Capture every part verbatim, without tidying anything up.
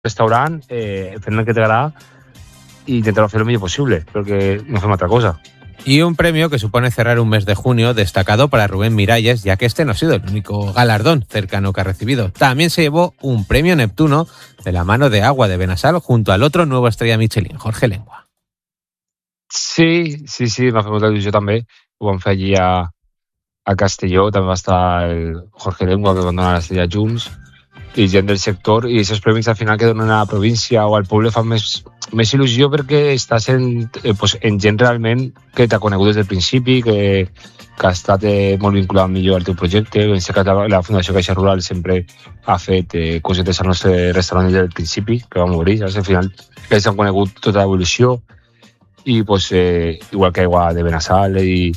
restaurant, eh, fent el que t'agrada i intentar fer lo millor possible, perquè no fem altra cosa. Y un premio que supone cerrar un mes de junio destacado para Rubén Miralles, ya que este no ha sido el único galardón cercano que ha recibido. También se llevó un premio Neptuno de la mano de Agua de Benassal junto al otro nuevo estrella Michelin, Jorge Lengua. Sí, sí, sí, m'ha fet molta il·lusió també. Ho vam fer allí a, a Castelló, també va estar el Jorge Lengua, que van donar l'estrella junts, i gent del sector, i aquests premis al final que donen a la província o al poble fan més, més il·lusió perquè estàs en, eh, pues, en gent realment que t'ha conegut des del principi, que, que ha estat eh, molt vinculat millor al teu projecte. Penso que la, la Fundació Caixa Rural sempre ha fet eh, cosetes al nostre restaurant des del principi, que vam obrir, saps? Al final ells han conegut tota l'evolució i pues, eh, igual que Aigua de Benassal i,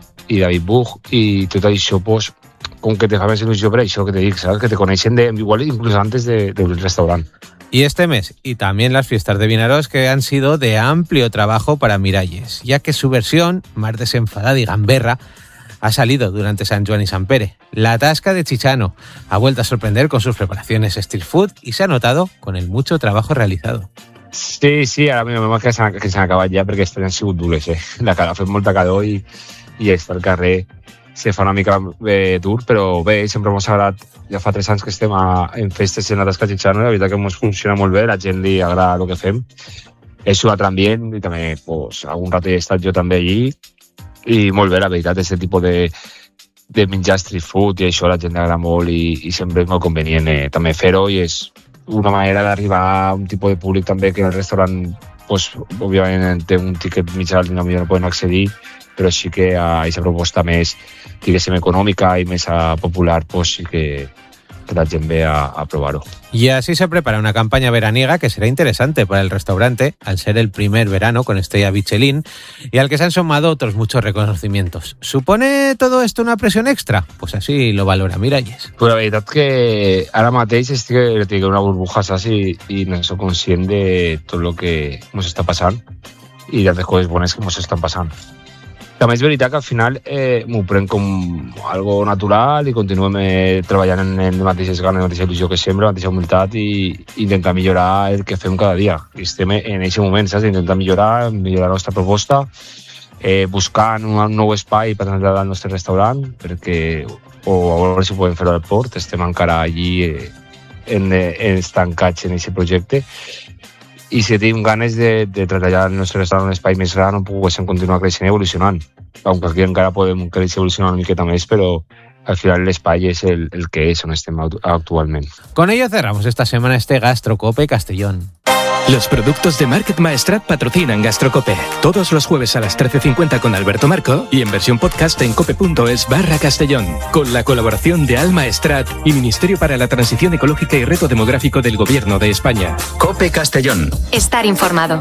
i David Buch, i tot això pues, com que te fa més il·lusió per això que te dic, ¿sabes? Que te coneixen de, igual incluso antes de, de un restaurante. Y este mes, y también las fiestas de Vinaroz, que han sido de amplio trabajo para Miralles, ya que su versión, más desenfadada y gamberra, ha salido durante San Joan y San Pere. La tasca de Chichano ha vuelto a sorprender con sus preparaciones street food y se ha notado con el mucho trabajo realizado. Sí, sí, ara m'imagino que s'han, que s'han acabat ja perquè estan sigut dures, eh? La cara ha fet molta calor i, i estar al carrer se fa una mica eh, dur, però bé, sempre ens ha agradat. Ja fa tres anys que estem a, en festes en la tasca Chichano i la veritat que ens funciona molt bé, la gent li agrada el que fem. És un altre ambient i també pues, algun rato he estat jo també allí i molt bé, la veritat, aquest tipus de, de menjar street food i això a la gent li agrada molt i, i sempre és molt convenient eh, també fer-ho i és una manera d'arribar a un tipus de públic també que en el restaurant pues, òbviament té un tiquet mig alt i no millor no poden accedir, però sí que a aquesta proposta més, diguéssim, econòmica i més popular, pues sí que, que la gent ve a, a probar-ho. Y así se prepara una campaña veraniega que será interesante para el restaurante, al ser el primer verano con estrella Michelin, y al que se han sumado otros muchos reconocimientos. ¿Supone todo esto una presión extra? Pues así lo valora Miralles. Pues la veritat que ara mateix estic en una burbuja, saps? I, i no soc conscient de tot el que ens està passant i de les coses bones que ens estan passant. També és veritat que al final eh, m'ho prenc com algo natural i continuem eh, treballant en, en les mateixes ganes, la mateixa il·lusió que sempre, la mateixa humilitat i intentar millorar el que fem cada dia. I estem en aquest moment, saps? Intentar millorar, millorar la nostra proposta, eh, buscant un nou espai per traslladar al nostre restaurant, perquè o a veure si podem fer-ho al port, estem encara allí eh, en, en estancats en aquest projecte. I si tenim ganes de, de traslladar el nostre restaurant a un espai més gran on poguéssim continuar creixent i evolucionant. Aunque aquí encara podem créixer i evolucionar una miqueta més, però al final l'espai és el, el que és on estem actualment. Con ello cerramos esta semana este Gastrocope Castellón. Los productos de Market Maestrat patrocinan Gastrocope. Todos los jueves a las trece cincuenta con Alberto Marco y en versión podcast en cope.es barra Castellón. Con la colaboración de Al Maestrat y Ministerio para la Transición Ecológica y Reto Demográfico del Gobierno de España. Cope Castellón. Estar informado.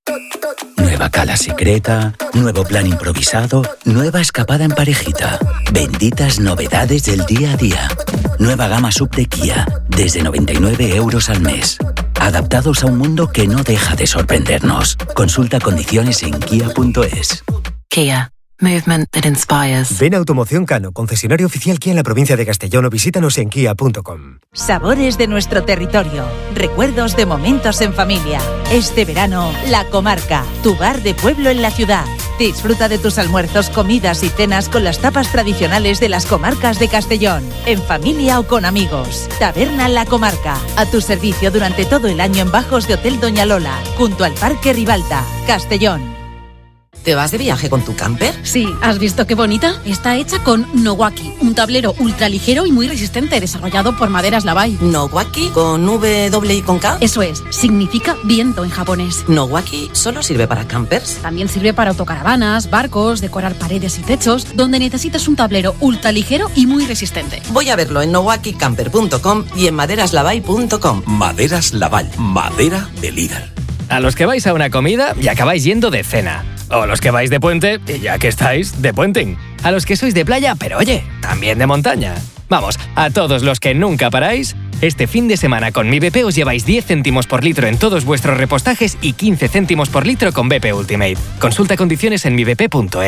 Nueva cala secreta, nuevo plan improvisado, nueva escapada en parejita. Benditas novedades del día a día. Nueva gama sub de Kia, desde noventa y nueve euros al mes. Adaptados a un mundo que no deja de sorprendernos. Consulta condiciones en kia punto es. Kia. Movement that inspires. Ven a Automoción Cano, concesionario oficial Kia en la provincia de Castellón, o visítanos en kia punto com. Sabores de nuestro territorio. Recuerdos de momentos en familia. Este verano, La Comarca, tu bar de pueblo en la ciudad. Disfruta de tus almuerzos, comidas y cenas con las tapas tradicionales de las comarcas de Castellón. En familia o con amigos. Taberna La Comarca. A tu servicio durante todo el año en bajos de Hotel Doña Lola, junto al Parque Ribalta, Castellón. ¿Te vas de viaje con tu camper? Sí, ¿has visto qué bonita? Está hecha con Nowaki, un tablero ultraligero y muy resistente desarrollado por Maderas Lavai. ¿Nowaki? ¿Con W y con K? Eso es, significa viento en japonés. ¿Nowaki solo sirve para campers? También sirve para autocaravanas, barcos, decorar paredes y techos, donde necesitas un tablero ultraligero y muy resistente. Voy a verlo en nowaki camper punto com y en maderas lavai punto com. Maderas Laval, madera de líder. A los que vais a una comida y acabáis yendo de cena. O los que vais de puente y ya que estáis, de puenting. A los que sois de playa, pero oye, también de montaña. Vamos, a todos los que nunca paráis, este fin de semana con Mi B P os lleváis diez céntimos por litro en todos vuestros repostajes y quince céntimos por litro con B P Ultimate. Consulta condiciones en mi b p punto es.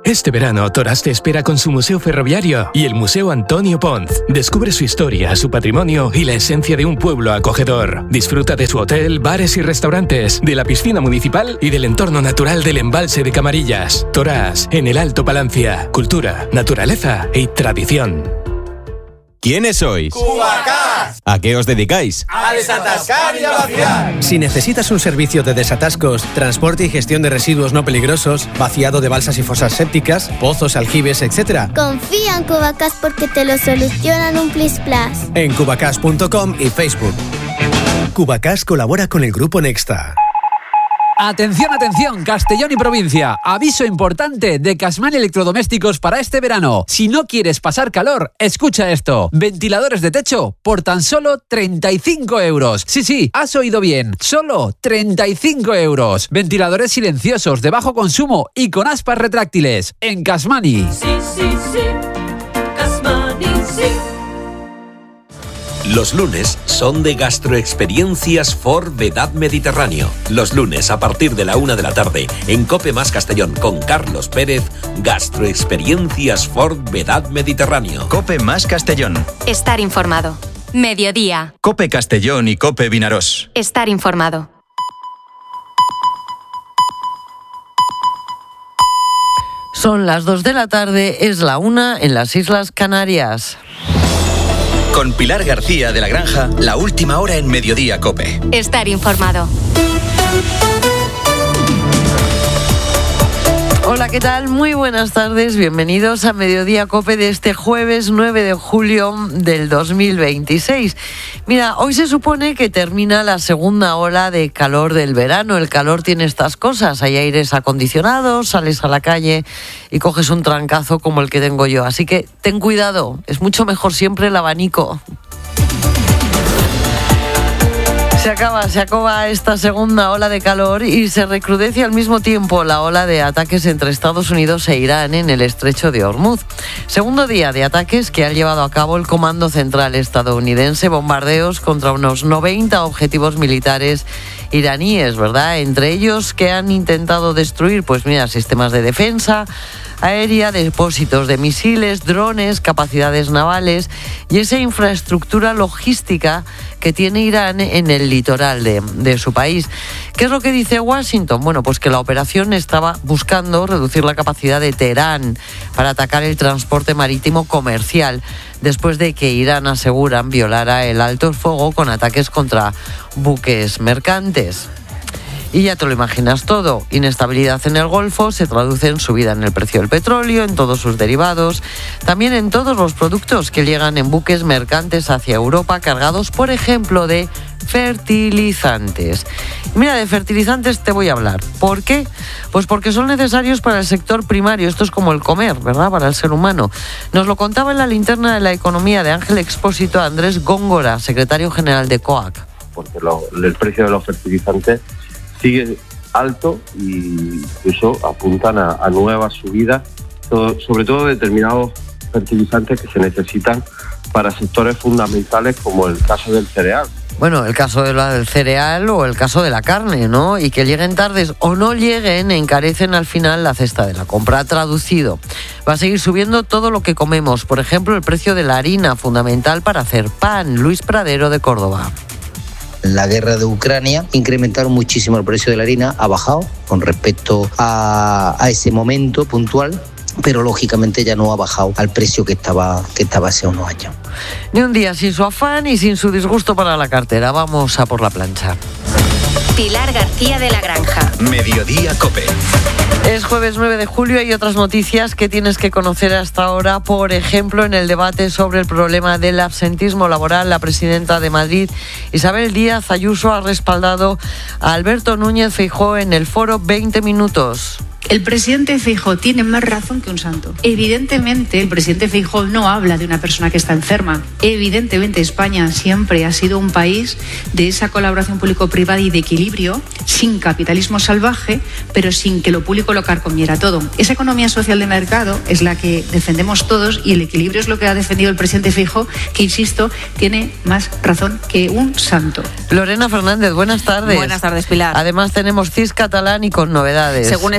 Este verano, Torás te espera con su museo ferroviario y el Museo Antonio Ponz. Descubre su historia, su patrimonio y la esencia de un pueblo acogedor. Disfruta de su hotel, bares y restaurantes, de la piscina municipal y del entorno natural del embalse de Camarillas. Torás, en el Alto Palancia. Cultura, naturaleza y tradición. ¿Quiénes sois? ¡Cubacás! ¿A qué os dedicáis? ¡A desatascar y a vaciar! Si necesitas un servicio de desatascos, transporte y gestión de residuos no peligrosos, vaciado de balsas y fosas sépticas, pozos, aljibes, etcétera, confía en Cubacás porque te lo solucionan un plis plas. En cubacás punto com y Facebook. Cubacás colabora con el Grupo Nexta. Atención, atención, Castellón y provincia. Aviso importante de Casmani Electrodomésticos para este verano. Si no quieres pasar calor, escucha esto. Ventiladores de techo por tan solo treinta y cinco euros. Sí, sí, has oído bien. Solo treinta y cinco euros. Ventiladores silenciosos de bajo consumo y con aspas retráctiles. En Casmani. Sí, sí, sí. Casmani, sí. Los lunes son de Gastroexperiencias Ford Vedad Mediterráneo. Los lunes a partir de la una de la tarde en Cope Más Castellón con Carlos Pérez, Gastroexperiencias Ford Vedad Mediterráneo. Cope Más Castellón. Estar informado. Mediodía. Cope Castellón y Cope Vinarós. Estar informado. Son las dos de la tarde, es la una en las Islas Canarias. Con Pilar García de la Granja, la última hora en Mediodía Cope. Estar informado. Hola, ¿qué tal? Muy buenas tardes, bienvenidos a Mediodía Cope de este jueves nueve de julio del dos mil veintiséis. Mira, hoy se supone que termina la segunda ola de calor del verano. El calor tiene estas cosas, hay aires acondicionados, sales a la calle y coges un trancazo como el que tengo yo. Así que ten cuidado, es mucho mejor siempre el abanico. Se acaba, se acaba esta segunda ola de calor y se recrudece al mismo tiempo la ola de ataques entre Estados Unidos e Irán en el estrecho de Hormuz. Segundo día de ataques que ha llevado a cabo el Comando Central estadounidense, bombardeos contra unos noventa objetivos militares iraníes, ¿verdad? Entre ellos que han intentado destruir, pues mira, sistemas de defensa aérea, depósitos de misiles, drones, capacidades navales y esa infraestructura logística que tiene Irán en el litoral de, de su país. ¿Qué es lo que dice Washington? Bueno, pues que la operación estaba buscando reducir la capacidad de Teherán para atacar el transporte marítimo comercial, después de que Irán, aseguran, violara el alto el fuego con ataques contra buques mercantes. Y ya te lo imaginas todo, inestabilidad en el Golfo se traduce en subida en el precio del petróleo, en todos sus derivados, también en todos los productos que llegan en buques mercantes hacia Europa cargados, por ejemplo, de fertilizantes. Mira, de fertilizantes te voy a hablar. ¿Por qué? Pues porque son necesarios para el sector primario. Esto es como el comer, ¿verdad? Para el ser humano. Nos lo contaba en la linterna de la economía de Ángel Expósito Andrés Góngora, secretario general de C O A C. Porque lo, el precio de los fertilizantes sigue alto y eso apuntan a, a nuevas subidas, todo, sobre todo determinados fertilizantes que se necesitan para sectores fundamentales como el caso del cereal. Bueno, el caso de la del cereal o el caso de la carne, ¿no? Y que lleguen tardes o no lleguen, encarecen al final la cesta de la compra. Traducido, va a seguir subiendo todo lo que comemos. Por ejemplo, el precio de la harina, fundamental para hacer pan. Luis Pradero, de Córdoba. La guerra de Ucrania incrementaron muchísimo el precio de la harina, ha bajado con respecto a, a ese momento puntual, pero lógicamente ya no ha bajado al precio que estaba, que estaba hace unos años. Ni un día sin su afán y sin su disgusto para la cartera. Vamos a por la plancha. Pilar García de la Granja. Mediodía Cope. Es jueves nueve de julio, hay otras noticias que tienes que conocer hasta ahora. Por ejemplo, en el debate sobre el problema del absentismo laboral, la presidenta de Madrid, Isabel Díaz Ayuso, ha respaldado a Alberto Núñez Feijóo en el foro veinte minutos. El presidente Feijóo tiene más razón que un santo. Evidentemente, el presidente Feijóo no habla de una persona que está enferma. Evidentemente, España siempre ha sido un país de esa colaboración público-privada y de equilibrio, sin capitalismo salvaje, pero sin que lo público lo carcomiera todo. Esa economía social de mercado es la que defendemos todos y el equilibrio es lo que ha defendido el presidente Feijóo, que, insisto, tiene más razón que un santo. Lorena Fernández, buenas tardes. Buenas tardes, Pilar. Además, tenemos C I S catalán y con novedades. Según esta encuesta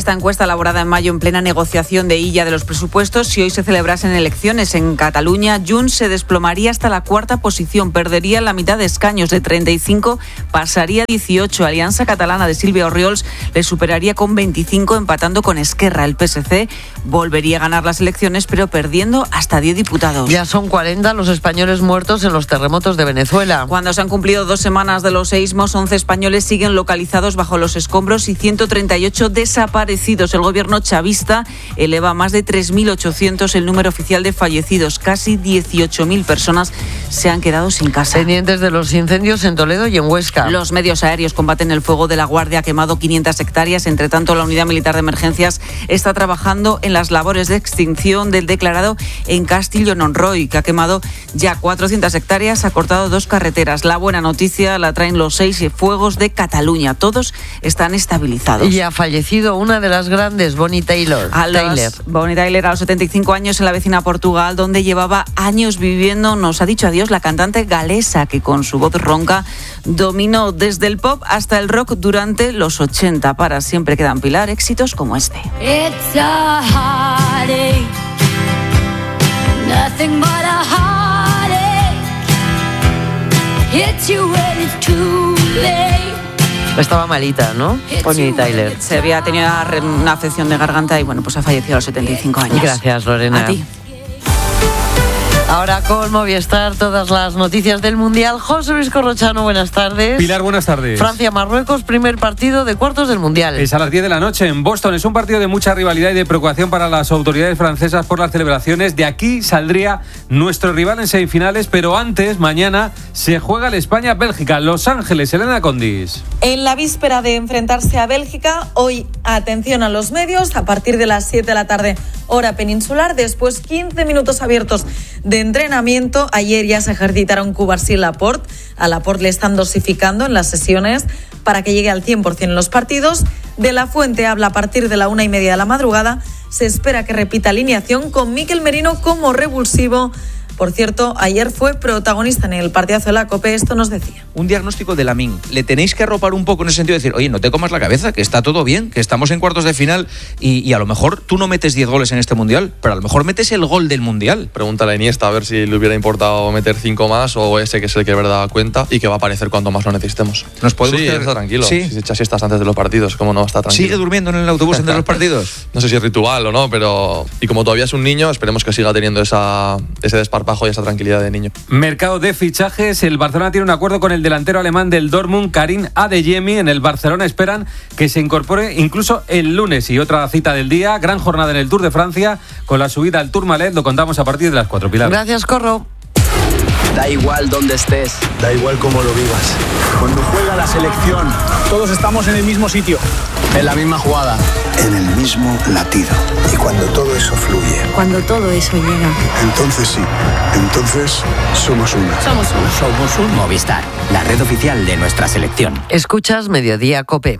propuesta elaborada en mayo en plena negociación de Illa de los presupuestos. Si hoy se celebrasen elecciones en Cataluña, Junts se desplomaría hasta la cuarta posición, perdería la mitad de escaños, de treinta y cinco pasaría a dieciocho. Alianza Catalana de Sílvia Orriols le superaría con veinticinco, empatando con Esquerra. El P S C volvería a ganar las elecciones, pero perdiendo hasta diez diputados. Ya son cuarenta los españoles muertos en los terremotos de Venezuela. Cuando se han cumplido dos semanas de los seísmos, once españoles siguen localizados bajo los escombros y ciento treinta y ocho desaparecidos. El gobierno chavista eleva a más de tres mil ochocientos el número oficial de fallecidos. Casi dieciocho mil personas se han quedado sin casa. Pendientes de los incendios en Toledo y en Huesca. Los medios aéreos combaten el fuego de La Guardia, ha quemado quinientas hectáreas. Entre tanto, la Unidad Militar de Emergencias está trabajando en las labores de extinción del declarado en Castellón-on-Roy, que ha quemado ya cuatrocientas hectáreas, ha cortado dos carreteras. La buena noticia la traen los seis fuegos de Cataluña. Todos están estabilizados. Y ha fallecido una de las grandes, Bonnie Tyler. A los, Tyler. Bonnie Tyler, a los setenta y cinco años, en la vecina Portugal, donde llevaba años viviendo, nos ha dicho adiós la cantante galesa, que con su voz ronca dominó desde el pop hasta el rock durante los ochenta. Para siempre quedan Pilar éxitos como este. It's a heartache, nothing but a heartache, hits you when it's too late. Estaba malita, ¿no? Bonnie Tyler. Se había tenido una afección de garganta y bueno, pues ha fallecido a los setenta y cinco años. Gracias, Lorena. A ti. Ahora con Movistar, todas las noticias del Mundial. José Luis Corrochano, buenas tardes. Pilar, buenas tardes. Francia-Marruecos, primer partido de cuartos del Mundial. Es a las diez de la noche en Boston. Es un partido de mucha rivalidad y de preocupación para las autoridades francesas por las celebraciones. De aquí saldría nuestro rival en semifinales, pero antes, mañana, se juega el España-Bélgica. Los Ángeles, Elena Condis. En la víspera de enfrentarse a Bélgica, hoy, atención a los medios, a partir de las siete de la tarde, hora peninsular, después quince minutos abiertos de entrenamiento. Ayer ya se ejercitaron Cubarsí y Laporte. A Laporte le están dosificando en las sesiones para que llegue al cien por ciento en los partidos. De la Fuente habla a partir de la una y media de la madrugada. Se espera que repita alineación con Mikel Merino como revulsivo. Por cierto, ayer fue protagonista en el partidazo de la COPE, esto nos decía. Un diagnóstico de Lamine. Le tenéis que arropar un poco en ese sentido de decir, oye, no te comas la cabeza, que está todo bien, que estamos en cuartos de final y, y a lo mejor tú no metes diez goles en este Mundial, pero a lo mejor metes el gol del Mundial. Pregúntale a Iniesta a ver si le hubiera importado meter cinco más o ese que es el que de verdad cuenta y que va a aparecer cuanto más lo necesitemos. ¿Nos podemos sí, quedar... está tranquilo. Sí. Si se echa siestas antes de los partidos, ¿cómo no va a estar tranquilo? ¿Sigue durmiendo en el autobús entre los partidos? No sé si es ritual o no, pero... Y como todavía es un niño, esperemos que siga teniendo esa, ese desparpajo y esa tranquilidad de niño. Mercado de fichajes. El Barcelona tiene un acuerdo con el delantero alemán del Dortmund, Karim Adeyemi. En el Barcelona esperan que se incorpore incluso el lunes. Y otra cita del día, gran jornada en el Tour de Francia con la subida al Tourmalet. Lo contamos a partir de las cuatro, Pilar. Gracias, Corro. Da igual dónde estés, da igual cómo lo vivas. Cuando juega la selección, todos estamos en el mismo sitio, en la misma jugada, en el mismo latido. Y cuando todo eso fluye, cuando todo eso llega, entonces sí, entonces somos uno. Somos uno. Somos un Movistar, la red oficial de nuestra selección. Escuchas Mediodía COPE.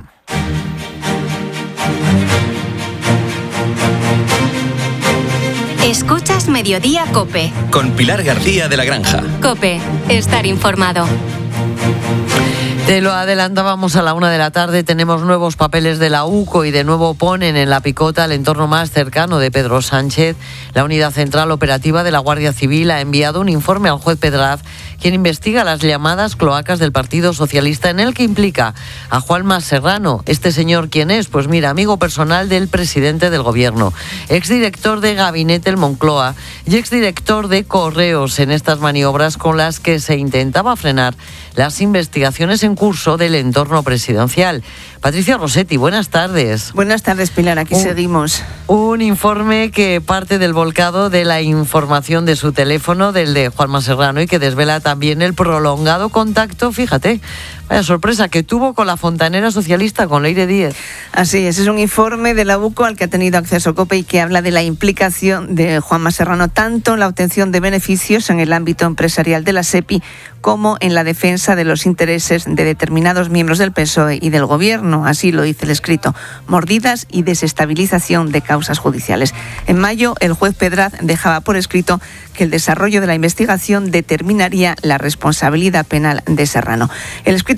Escuchas Mediodía COPE. Con Pilar García de la Granja. COPE, estar informado. Te lo adelantábamos a la una de la tarde, tenemos nuevos papeles de la UCO y de nuevo ponen en la picota el entorno más cercano de Pedro Sánchez. La Unidad Central Operativa de la Guardia Civil ha enviado un informe al juez Pedraz, quien investiga las llamadas cloacas del Partido Socialista, en el que implica a Juanma Serrano. ¿Este señor quién es? Pues mira, amigo personal del presidente del Gobierno, exdirector de Gabinete el Moncloa y exdirector de Correos, en estas maniobras con las que se intentaba frenar las investigaciones en curso del entorno presidencial. Patricia Rossetti, buenas tardes. Buenas tardes, Pilar, aquí un, seguimos. Un informe que parte del volcado de la información de su teléfono, del de Juanma Serrano, y que desvela también el prolongado contacto, fíjate, vaya sorpresa, que tuvo con la fontanera socialista, con Leire Díez. Así es, es un informe de la UCO al que ha tenido acceso COPE y que habla de la implicación de Juanma Serrano tanto en la obtención de beneficios en el ámbito empresarial de la SEPI como en la defensa de los intereses de determinados miembros del P S O E y del Gobierno. Así lo dice el escrito: mordidas y desestabilización de causas judiciales. En mayo, el juez Pedraz dejaba por escrito que el desarrollo de la investigación determinaría la responsabilidad penal de Serrano. El escrito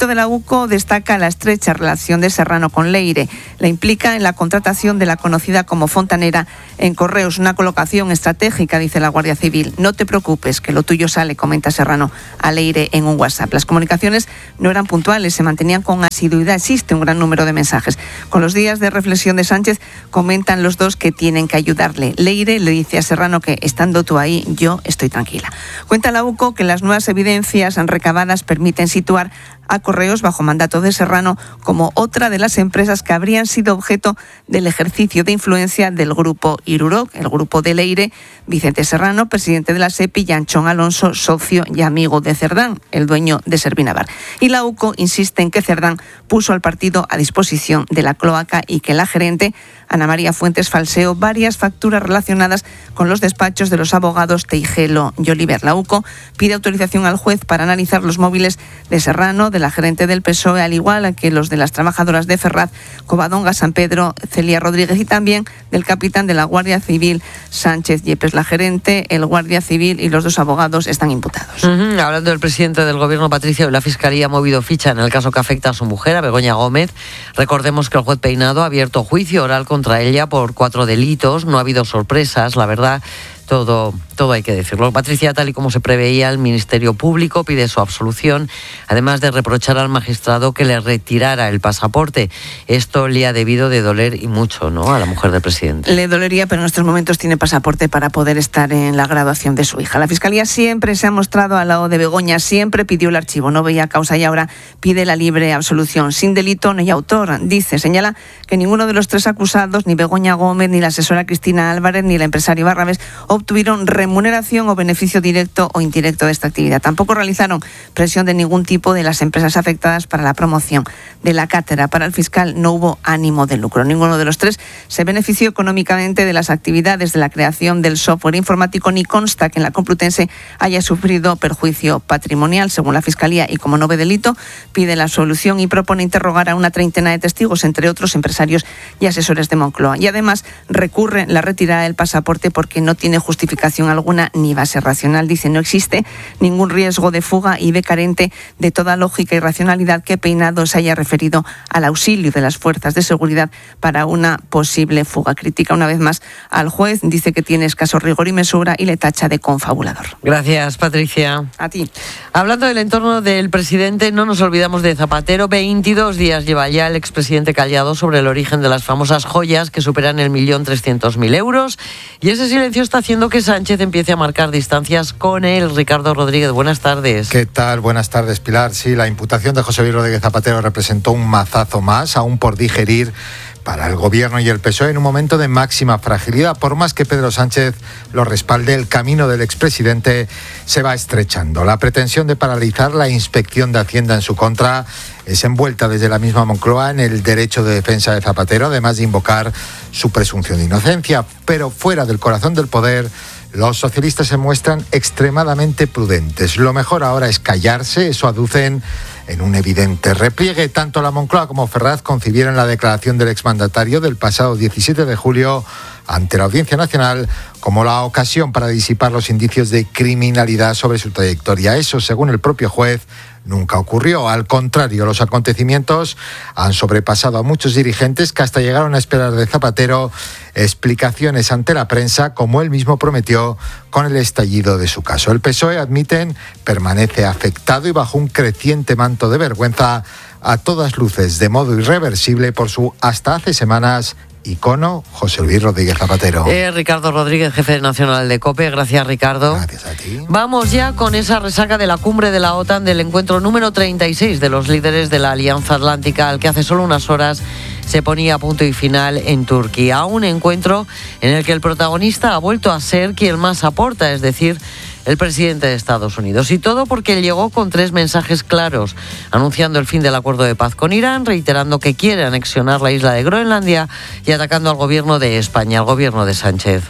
Delito de la U C O destaca la estrecha relación de Serrano con Leire. La implica en la contratación de la conocida como fontanera en Correos, una colocación estratégica, dice la Guardia Civil. No te preocupes, que lo tuyo sale, comenta Serrano a Leire en un WhatsApp. Las comunicaciones no eran puntuales, se mantenían con asiduidad. Existe un gran número de mensajes. Con los días de reflexión de Sánchez, comentan los dos que tienen que ayudarle. Leire le dice a Serrano que, estando tú ahí, yo estoy tranquila. Cuenta la U C O que las nuevas evidencias recabadas permiten situar a Correos bajo mandato de Serrano como otra de las empresas que habrían sido objeto del ejercicio de influencia del grupo Iruroc, el grupo de Leire, Vicente Serrano, presidente de la SEPI, y Anchón Alonso, socio y amigo de Cerdán, el dueño de Servinavar. Y la U C O insiste en que Cerdán puso al partido a disposición de la cloaca y que la gerente, Ana María Fuentes, falseó varias facturas relacionadas con los despachos de los abogados Teijelo y Oliver. La U C O pide autorización al juez para analizar los móviles de Serrano, de la gerente del P S O E, al igual que los de las trabajadoras de Ferraz, Covadonga, San Pedro, Celia Rodríguez, y también del capitán de la Guardia Civil, Sánchez Yepes. La gerente, el Guardia Civil y los dos abogados están imputados. Uh-huh. Hablando del presidente del Gobierno, Patricia, la Fiscalía ha movido ficha en el caso que afecta a su mujer, a Begoña Gómez. Recordemos que el juez Peinado ha abierto juicio oral contra ella por cuatro delitos. No ha habido sorpresas, la verdad. Todo, todo hay que decirlo. Patricia, tal y como se preveía, el Ministerio Público pide su absolución, además de reprochar al magistrado que le retirara el pasaporte. Esto le ha debido de doler y mucho, ¿no?, a la mujer del presidente. Le dolería, pero en estos momentos tiene pasaporte para poder estar en la graduación de su hija. La Fiscalía siempre se ha mostrado al lado de Begoña, siempre pidió el archivo, no veía causa y ahora pide la libre absolución, sin delito ni autor. Dice, señala que ninguno de los tres acusados, ni Begoña Gómez, ni la asesora Cristina Álvarez, ni el empresario Barrabés, obtuvieron remuneración o beneficio directo o indirecto de esta actividad. Tampoco realizaron presión de ningún tipo de las empresas afectadas para la promoción de la cátedra. Para el fiscal no hubo ánimo de lucro. Ninguno de los tres se benefició económicamente de las actividades de la creación del software informático, ni consta que en la Complutense haya sufrido perjuicio patrimonial. Según la Fiscalía, y como no ve delito, pide la absolución y propone interrogar a una treintena de testigos, entre otros empresarios y asesores de Moncloa. Y además recurre la retirada del pasaporte porque no tiene justificación alguna ni base racional. Dice, no existe ningún riesgo de fuga y ve carente de toda lógica y racionalidad que Peinado se haya referido al auxilio de las fuerzas de seguridad para una posible fuga. Critica una vez más al juez, dice que tiene escaso rigor y mesura y le tacha de confabulador. Gracias, Patricia. A ti. Hablando del entorno del presidente, no nos olvidamos de Zapatero. veintidós días lleva ya el expresidente callado sobre el origen de las famosas joyas que superan el millón trescientos mil euros. Y ese silencio está haciendo que Sánchez empiece a marcar distancias con él. Ricardo Rodríguez, buenas tardes. ¿Qué tal? Buenas tardes, Pilar. Sí, la imputación de José Luis Rodríguez Zapatero representó un mazazo más, aún por digerir, para el Gobierno y el P S O E en un momento de máxima fragilidad. Por más que Pedro Sánchez lo respalde, el camino del expresidente se va estrechando. La pretensión de paralizar la inspección de Hacienda en su contra es envuelta desde la misma Moncloa en el derecho de defensa de Zapatero, además de invocar su presunción de inocencia. Pero fuera del corazón del poder, los socialistas se muestran extremadamente prudentes. Lo mejor ahora es callarse, eso aducen en un evidente repliegue. Tanto la Moncloa como Ferraz concibieron la declaración del exmandatario del pasado diecisiete de julio ante la Audiencia Nacional como la ocasión para disipar los indicios de criminalidad sobre su trayectoria. Eso, según el propio juez, nunca ocurrió. Al contrario, los acontecimientos han sobrepasado a muchos dirigentes que hasta llegaron a esperar de Zapatero explicaciones ante la prensa, como él mismo prometió con el estallido de su caso. El P S O E, admiten, permanece afectado y bajo un creciente manto de vergüenza, a todas luces de modo irreversible, por su hasta hace semanas icono José Luis Rodríguez Zapatero. Eh, Ricardo Rodríguez, jefe nacional de COPE. Gracias, Ricardo. Gracias a ti. Vamos ya con esa resaca de la cumbre de la OTAN, del encuentro número treinta y seis de los líderes de la Alianza Atlántica, al que hace solo unas horas se ponía punto y final en Turquía. Un encuentro en el que el protagonista ha vuelto a ser quien más aporta, es decir, el presidente de Estados Unidos. Y todo porque llegó con tres mensajes claros, anunciando el fin del acuerdo de paz con Irán, reiterando que quiere anexionar la isla de Groenlandia y atacando al gobierno de España, al gobierno de Sánchez.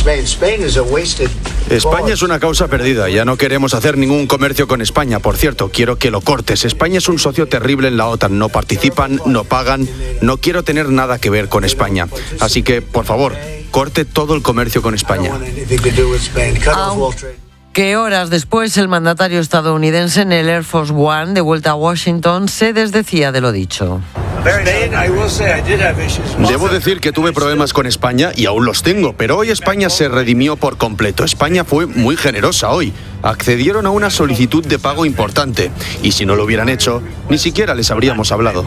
España es una causa perdida, ya no queremos hacer ningún comercio con España. Por cierto, quiero que lo cortes. España es un socio terrible en la OTAN, no participan, no pagan, no quiero tener nada que ver con España. Así que, por favor, corte todo el comercio con España. Que horas después el mandatario estadounidense en el Air Force One, de vuelta a Washington, se desdecía de lo dicho. Debo decir que tuve problemas con España y aún los tengo, pero hoy España se redimió por completo. España fue muy generosa hoy. Accedieron a una solicitud de pago importante y si no lo hubieran hecho, ni siquiera les habríamos hablado.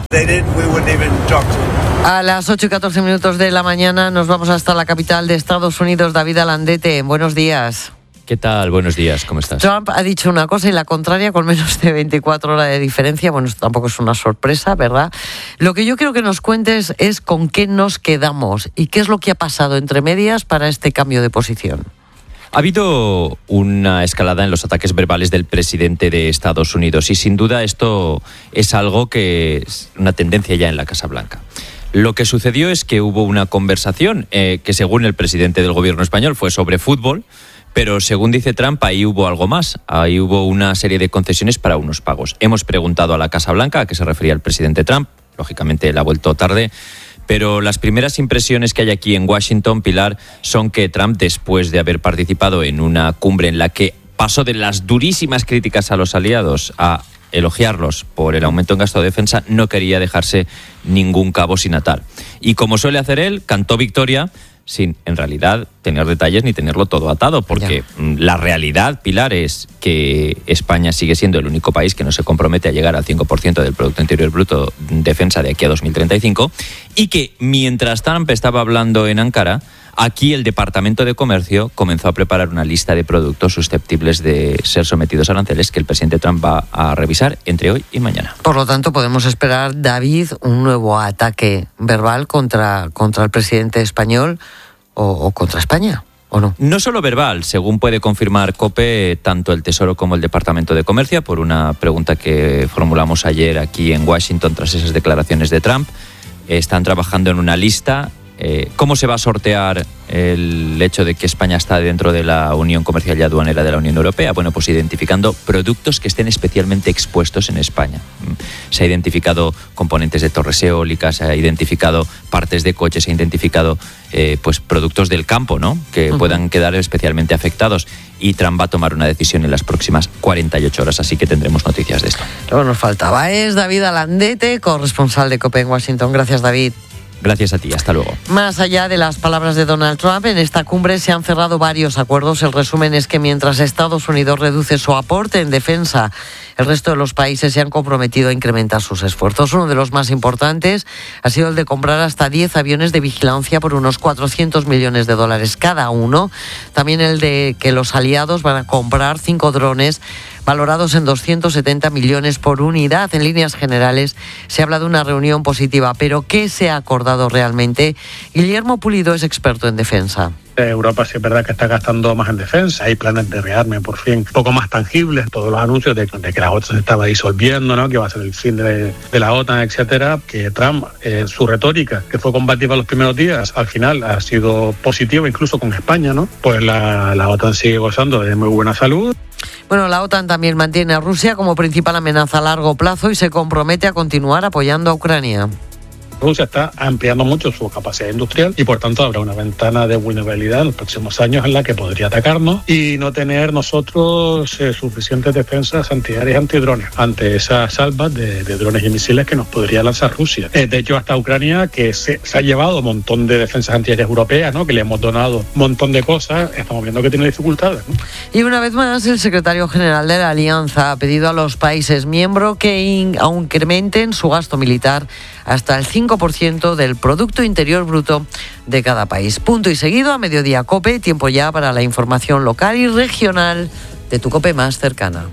A las ocho y catorce minutos de la mañana nos vamos hasta la capital de Estados Unidos. David Alandete, buenos días. ¿Qué tal? Buenos días, ¿cómo estás? Trump ha dicho una cosa y la contraria con menos de veinticuatro horas de diferencia. Bueno, esto tampoco es una sorpresa, ¿verdad? Lo que yo quiero que nos cuentes es con qué nos quedamos y qué es lo que ha pasado entre medias para este cambio de posición. Ha habido una escalada en los ataques verbales del presidente de Estados Unidos y sin duda esto es algo que es una tendencia ya en la Casa Blanca. Lo que sucedió es que hubo una conversación eh, que según el presidente del gobierno español fue sobre fútbol, pero según dice Trump, ahí hubo algo más. Ahí hubo una serie de concesiones para unos pagos. Hemos preguntado a la Casa Blanca a qué se refería el presidente Trump. Lógicamente él ha vuelto tarde. Pero las primeras impresiones que hay aquí en Washington, Pilar, son que Trump, después de haber participado en una cumbre en la que pasó de las durísimas críticas a los aliados a elogiarlos por el aumento en gasto de defensa, no quería dejarse ningún cabo sin atar. Y como suele hacer él, cantó victoria sin, en realidad, tener detalles ni tenerlo todo atado, porque ya. La realidad, Pilar, es que España sigue siendo el único país que no se compromete a llegar al cinco por ciento del Producto Interior Bruto en defensa de aquí a dos mil treinta y cinco, y que mientras Trump estaba hablando en Ankara, aquí el Departamento de Comercio comenzó a preparar una lista de productos susceptibles de ser sometidos a aranceles que el presidente Trump va a revisar entre hoy y mañana. Por lo tanto, podemos esperar, David, un nuevo ataque verbal contra, contra el presidente español o, o contra España, ¿o no? No solo verbal, según puede confirmar COPE, tanto el Tesoro como el Departamento de Comercio, por una pregunta que formulamos ayer aquí en Washington tras esas declaraciones de Trump, están trabajando en una lista. Eh, ¿Cómo se va a sortear el hecho de que España está dentro de la Unión Comercial y Aduanera de la Unión Europea? Bueno, pues identificando productos que estén especialmente expuestos en España. Se ha identificado componentes de torres eólicas, se ha identificado partes de coches, se ha identificado eh, pues productos del campo, ¿no?, que uh-huh. puedan quedar especialmente afectados. Y Trump va a tomar una decisión en las próximas cuarenta y ocho horas, así que tendremos noticias de esto. Lo que nos faltaba es David Alandete, corresponsal de COPE en Washington. Gracias, David. Gracias a ti, hasta luego. Más allá de las palabras de Donald Trump, en esta cumbre se han cerrado varios acuerdos. El resumen es que mientras Estados Unidos reduce su aporte en defensa, el resto de los países se han comprometido a incrementar sus esfuerzos. Uno de los más importantes ha sido el de comprar hasta diez aviones de vigilancia por unos cuatrocientos millones de dólares cada uno. También el de que los aliados van a comprar cinco drones valorados en doscientos setenta millones por unidad. En líneas generales se habla de una reunión positiva, pero ¿qué se ha acordado realmente? Guillermo Pulido es experto en defensa. Europa sí es verdad que está gastando más en defensa, hay planes de rearme por fin, un poco más tangibles, todos los anuncios de, de que la OTAN se estaba disolviendo, ¿no?, que va a ser el fin de, de la OTAN, etcétera, que Trump, eh, su retórica, que fue combativa los primeros días, al final ha sido positiva incluso con España, ¿no? Pues la, la OTAN sigue gozando de muy buena salud. Bueno, la OTAN también mantiene a Rusia como principal amenaza a largo plazo y se compromete a continuar apoyando a Ucrania. Rusia está ampliando mucho su capacidad industrial y por tanto habrá una ventana de vulnerabilidad en los próximos años en la que podría atacarnos y no tener nosotros eh, suficientes defensas antiaéreas y antidrones ante esas salvas de, de drones y misiles que nos podría lanzar Rusia. Eh, de hecho, hasta Ucrania, que se, se ha llevado un montón de defensas antiaéreas europeas, ¿no?, que le hemos donado un montón de cosas, estamos viendo que tiene dificultades, ¿no? Y una vez más, el secretario general de la Alianza ha pedido a los países miembros que in, incrementen su gasto militar hasta el cinco por ciento del Producto Interior Bruto de cada país. Punto y seguido, a mediodía COPE, tiempo ya para la información local y regional de tu COPE más cercana.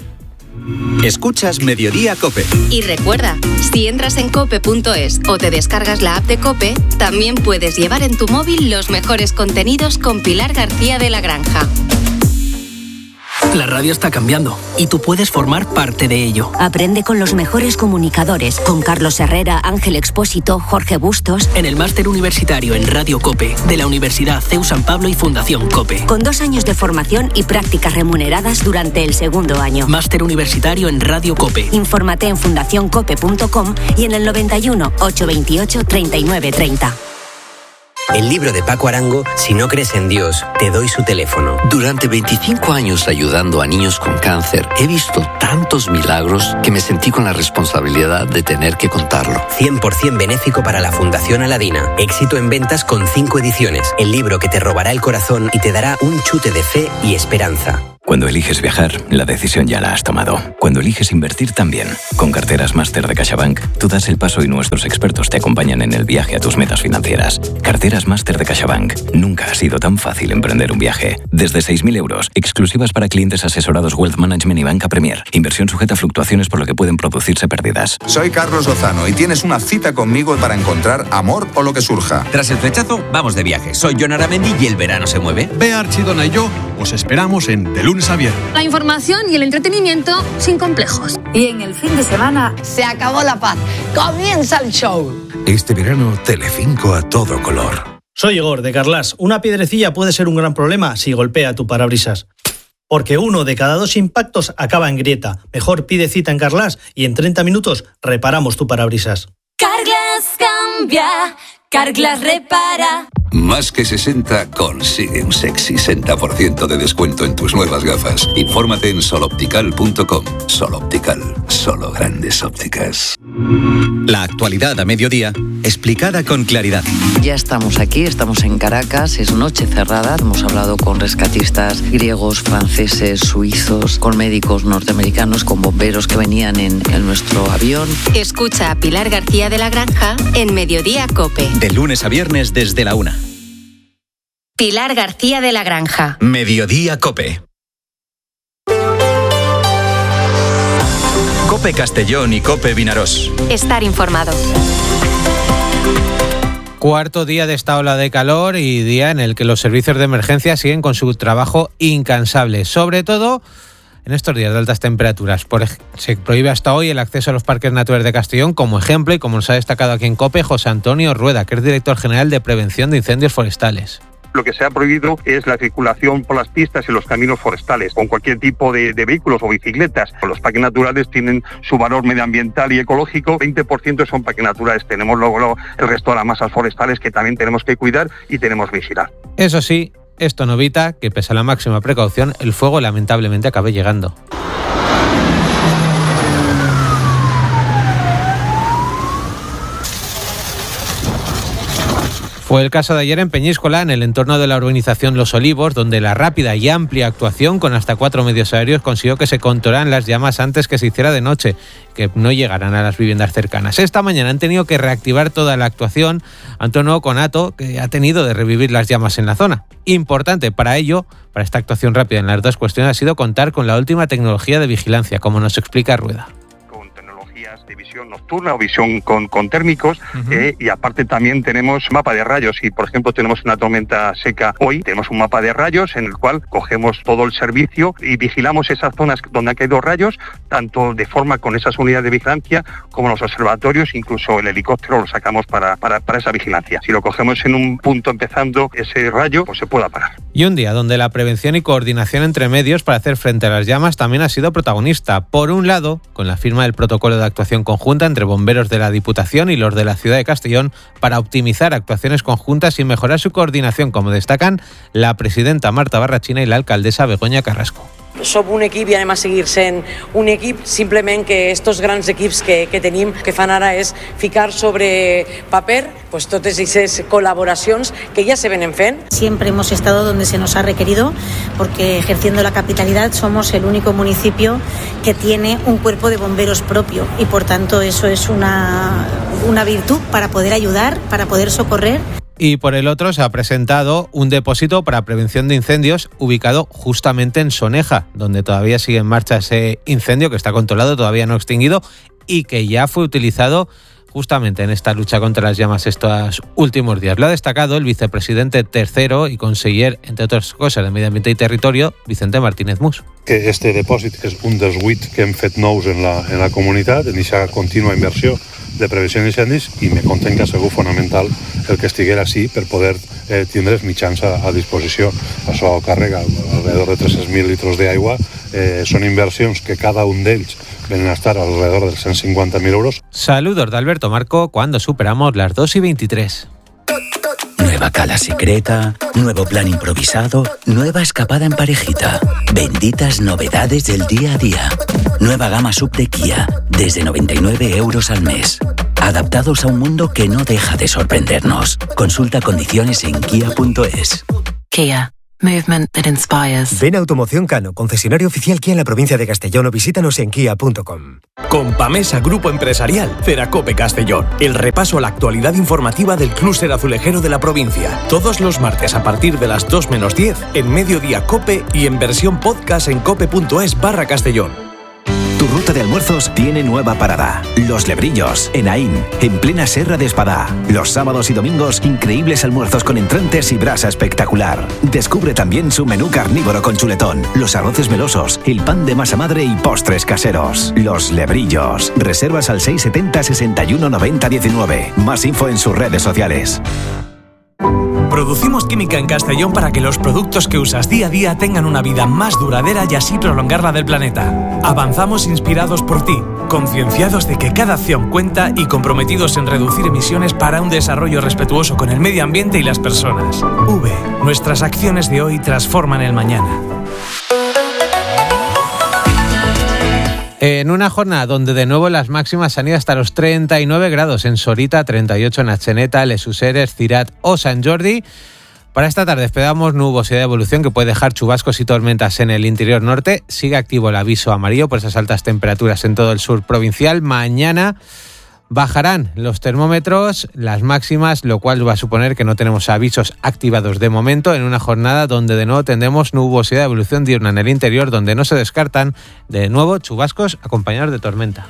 Escuchas Mediodía COPE. Y recuerda, si entras en cope punto es o te descargas la app de COPE, también puedes llevar en tu móvil los mejores contenidos con Pilar García de la Granja. La radio está cambiando y tú puedes formar parte de ello. Aprende con los mejores comunicadores, con Carlos Herrera, Ángel Expósito, Jorge Bustos. En el máster universitario en Radio COPE de la Universidad C E U San Pablo y Fundación COPE. Con dos años de formación y prácticas remuneradas durante el segundo año. Máster universitario en Radio COPE. Infórmate en fundación cope punto com y en el noventa y uno, ochocientos veintiocho, treinta y nueve treinta. El libro de Paco Arango, Si no crees en Dios, te doy su teléfono. Durante veinticinco años ayudando a niños con cáncer, he visto tantos milagros que me sentí con la responsabilidad de tener que contarlo. cien por ciento benéfico para la Fundación Aladina. Éxito en ventas con cinco ediciones. El libro que te robará el corazón y te dará un chute de fe y esperanza. Cuando eliges viajar, la decisión ya la has tomado. Cuando eliges invertir también. Con Carteras Máster de CaixaBank, tú das el paso y nuestros expertos te acompañan en el viaje a tus metas financieras. Carteras Máster de CaixaBank. Nunca ha sido tan fácil emprender un viaje. Desde seis mil euros, exclusivas para clientes asesorados Wealth Management y Banca Premier. Inversión sujeta a fluctuaciones por lo que pueden producirse pérdidas. Soy Carlos Lozano y tienes una cita conmigo para encontrar amor o lo que surja. Tras el flechazo, vamos de viaje. Soy Jon Aramendi y el verano se mueve. Bea Archidona y yo os esperamos en De Lunes a Viernes. La información y el entretenimiento sin complejos. Y en el fin de semana se acabó la paz. Comienza el show. Este verano, Telecinco a todo color. Soy Igor, de Carlas. Una piedrecilla puede ser un gran problema si golpea tu parabrisas. Porque uno de cada dos impactos acaba en grieta. Mejor pide cita en Carlas y en treinta minutos reparamos tu parabrisas. Carglass cambia, Carglass repara. Más que sesenta consigue un sexy sesenta por ciento de descuento en tus nuevas gafas. Infórmate en soloptical punto com. Soloptical, solo grandes ópticas. La actualidad a mediodía, explicada con claridad. Ya estamos aquí, estamos en Caracas, es noche cerrada. Hemos hablado con rescatistas griegos, franceses, suizos, con médicos norteamericanos, con bomberos que venían en, en nuestro avión. Escucha a Pilar García de la Granja en Mediodía COPE. De lunes a viernes desde la una. Pilar García de la Granja. Mediodía COPE. COPE Castellón y COPE Vinarós. Estar informado. Cuarto día de esta ola de calor y día en el que los servicios de emergencia siguen con su trabajo incansable, sobre todo en estos días de altas temperaturas. Por ej- se prohíbe hasta hoy el acceso a los parques naturales de Castellón como ejemplo, y como nos ha destacado aquí en COPE José Antonio Rueda, que es director general de Prevención de Incendios Forestales. Lo que se ha prohibido es la circulación por las pistas y los caminos forestales, con cualquier tipo de, de vehículos o bicicletas. Los parques naturales tienen su valor medioambiental y ecológico, veinte por ciento son parques naturales. Tenemos luego, luego el resto de las masas forestales que también tenemos que cuidar y tenemos que vigilar. Eso sí, esto no evita que, pese a la máxima precaución, el fuego lamentablemente acabe llegando. Fue el caso de ayer en Peñíscola, en el entorno de la urbanización Los Olivos, donde la rápida y amplia actuación con hasta cuatro medios aéreos consiguió que se controlaran las llamas antes que se hiciera de noche, que no llegaran a las viviendas cercanas. Esta mañana han tenido que reactivar toda la actuación ante un nuevo conato que ha tenido de revivir las llamas en la zona. Importante para ello, para esta actuación rápida en las dos cuestiones, ha sido contar con la última tecnología de vigilancia, como nos explica Rueda. De visión nocturna o visión con, con térmicos, uh-huh. eh, y aparte también tenemos mapa de rayos. Y por ejemplo tenemos una tormenta seca hoy, tenemos un mapa de rayos en el cual cogemos todo el servicio y vigilamos esas zonas donde han caído rayos, tanto de forma con esas unidades de vigilancia como los observatorios, incluso el helicóptero lo sacamos para, para, para esa vigilancia. Si lo cogemos en un punto empezando ese rayo, pues se puede parar. Y un día donde la prevención y coordinación entre medios para hacer frente a las llamas también ha sido protagonista. Por un lado, con la firma del protocolo de actuación conjunta entre bomberos de la Diputación y los de la ciudad de Castellón para optimizar actuaciones conjuntas y mejorar su coordinación, como destacan la presidenta Marta Barrachina y la alcaldesa Begoña Carrasco. Som un equip i anem a seguir sent un equip, simplement que estos grans equips que, que tenim, que fan ara és ficar sobre paper pues, totes aquestes colaboracions que ja se venen fent. Siempre hemos estado donde se nos ha requerido, porque ejerciendo la capitalidad somos el único municipio que tiene un cuerpo de bomberos propio y por tanto eso es una, una virtud para poder ayudar, para poder socorrer. Y por el otro se ha presentado un depósito para prevención de incendios ubicado justamente en Soneja, donde todavía sigue en marcha ese incendio que está controlado, todavía no extinguido y que ya fue utilizado justamente en esta lucha contra las llamas estos últimos días. Lo ha destacado el vicepresidente tercero y conseller, entre otras cosas, de Medio Ambiente y Territorio, Vicente Martínez Mus. Que este depòsit és un dels vuit que hem fet nous en la, en la comunitat, en aquesta contínua inversió de prevenció d'incendis, i me conten que ha sigut fonamental el que estiguera així per poder eh, tindre els mitjans a, a disposició. Això càrrega alrededor de tres-cents mil litros d'aigua. Eh, són inversions que cada un d'ells vienen a estar alrededor de cent cinquanta mil euros. Saludos de Alberto Marco cuando superamos las dos y veintitrés. Nueva cala secreta, nuevo plan improvisado, nueva escapada en parejita. Benditas novedades del día a día. Nueva gama sub de Kia, desde noventa y nueve euros al mes. Adaptados a un mundo que no deja de sorprendernos. Consulta condiciones en kia punto es. Kia. Movement that inspires. Ven a Automoción Cano, concesionario oficial Kia en la provincia de Castellón, o visítanos en kia punto com. Con Pamesa Grupo Empresarial, Ceracope Castellón. El repaso a la actualidad informativa del clúster azulejero de la provincia. Todos los martes a partir de las dos menos diez, en Mediodía Cope y en versión podcast en cope punto es barra Castellón. Tu ruta de almuerzos tiene nueva parada. Los Lebrillos, en Aín, en plena Serra de Espadá. Los sábados y domingos, increíbles almuerzos con entrantes y brasa espectacular. Descubre también su menú carnívoro con chuletón, los arroces melosos, el pan de masa madre y postres caseros. Los Lebrillos. Reservas al seis setenta, sesenta y uno, noventa, diecinueve. Más info en sus redes sociales. Producimos química en Castellón para que los productos que usas día a día tengan una vida más duradera y así prolongarla del planeta. Avanzamos inspirados por ti, concienciados de que cada acción cuenta y comprometidos en reducir emisiones para un desarrollo respetuoso con el medio ambiente y las personas. V, nuestras acciones de hoy transforman el mañana. En una jornada donde de nuevo las máximas han ido hasta los treinta y nueve grados en Sorita, treinta y ocho en Atxeneta, Les Useres, Cirat o Sant Jordi. Para esta tarde esperamos nubosidad de evolución que puede dejar chubascos y tormentas en el interior norte. Sigue activo el aviso amarillo por esas altas temperaturas en todo el sur provincial. Mañana bajarán los termómetros, las máximas, lo cual va a suponer que no tenemos avisos activados de momento en una jornada donde de nuevo tendremos nubosidad de evolución diurna en el interior, donde no se descartan de nuevo chubascos acompañados de tormenta.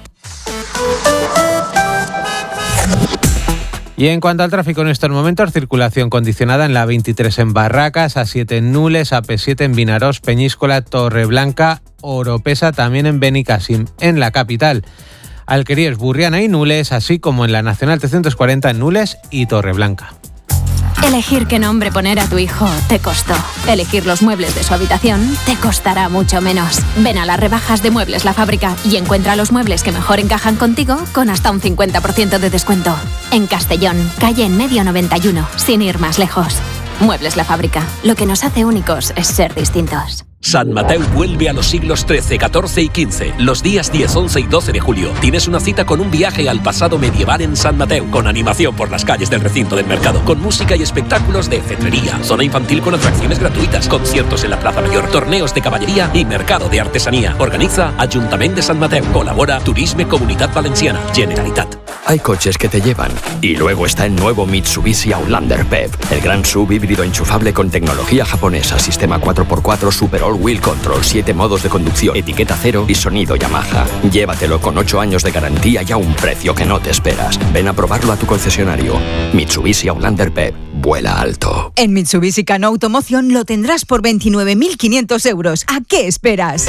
Y en cuanto al tráfico en estos momentos, circulación condicionada en la veintitrés en Barracas, A siete en Nules, A P siete en Vinaròs, Peñíscola, Torreblanca, Oropesa, también en Benicàssim, en la capital. Alquerías, Burriana y Nules, así como en la Nacional trescientos cuarenta en Nules y Torreblanca. Elegir qué nombre poner a tu hijo te costó. Elegir los muebles de su habitación te costará mucho menos. Ven a las rebajas de Muebles La Fábrica y encuentra los muebles que mejor encajan contigo con hasta un cincuenta por ciento de descuento. En Castellón, calle en medio noventa y uno, sin ir más lejos. Muebles La Fábrica. Lo que nos hace únicos es ser distintos. San Mateo vuelve a los siglos trece, catorce y quince, los días diez, once y doce de julio. Tienes una cita con un viaje al pasado medieval en San Mateo, con animación por las calles del recinto del mercado, con música y espectáculos de cetrería, zona infantil con atracciones gratuitas, conciertos en la Plaza Mayor, torneos de caballería y mercado de artesanía. Organiza Ayuntamiento de San Mateo. Colabora Turisme Comunitat Valenciana, Generalitat. Hay coches que te llevan. Y luego está el nuevo Mitsubishi Outlander P E V, el gran sub híbrido enchufable con tecnología japonesa, sistema cuatro por cuatro Super All Wheel Control, siete modos de conducción, etiqueta cero y sonido Yamaha. Llévatelo con ocho años de garantía y a un precio que no te esperas. Ven a probarlo a tu concesionario. Mitsubishi Outlander P E V. Vuela alto. En Mitsubishi Cano Automoción lo tendrás por veintinueve mil quinientos euros. ¿A qué esperas?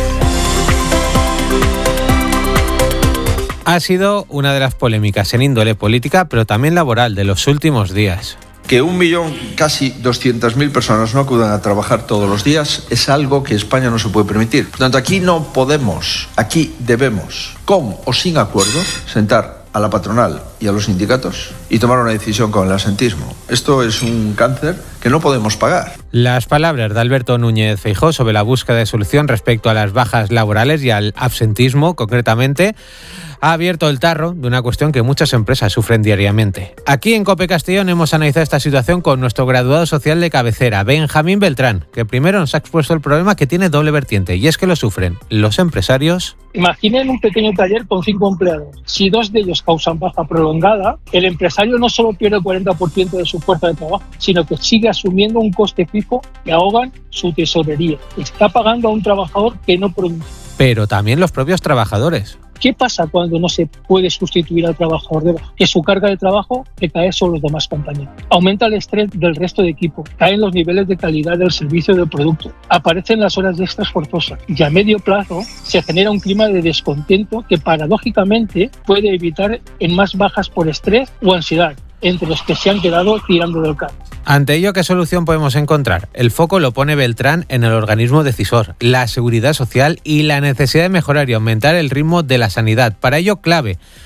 Ha sido una de las polémicas en índole política, pero también laboral de los últimos días. Que un millón, casi doscientas mil personas no acudan a trabajar todos los días es algo que España no se puede permitir. Por tanto, aquí no podemos, aquí debemos, con o sin acuerdo, sentar a la patronal y a los sindicatos y tomar una decisión con el asentismo. Esto es un cáncer que no podemos pagar. Las palabras de Alberto Núñez Feijóo sobre la búsqueda de solución respecto a las bajas laborales y al absentismo, concretamente, ha abierto el tarro de una cuestión que muchas empresas sufren diariamente. Aquí en COPE Castellón hemos analizado esta situación con nuestro graduado social de cabecera, Benjamín Beltrán, que primero nos ha expuesto el problema que tiene doble vertiente, y es que lo sufren los empresarios. Imaginen un pequeño taller con cinco empleados. Si dos de ellos causan baja prolongada, el empresario no solo pierde el cuarenta por ciento de su fuerza de trabajo, sino que sigue asumiendo un coste fijo que ahogan su tesorería. Está pagando a un trabajador que no produce. Pero también los propios trabajadores. ¿Qué pasa cuando no se puede sustituir al trabajador de baja? Que su carga de trabajo recae sobre los demás compañeros. Aumenta el estrés del resto de equipo, caen los niveles de calidad del servicio del producto, aparecen las horas extras forzosas y a medio plazo se genera un clima de descontento que paradójicamente puede evitar en más bajas por estrés o ansiedad entre los que se han quedado tirando del carro. Ante ello, ¿qué solución podemos encontrar? El foco lo pone Beltrán en el organismo decisor, la seguridad social y la necesidad de mejorar y aumentar el ritmo de la sanidad. Para ello, clave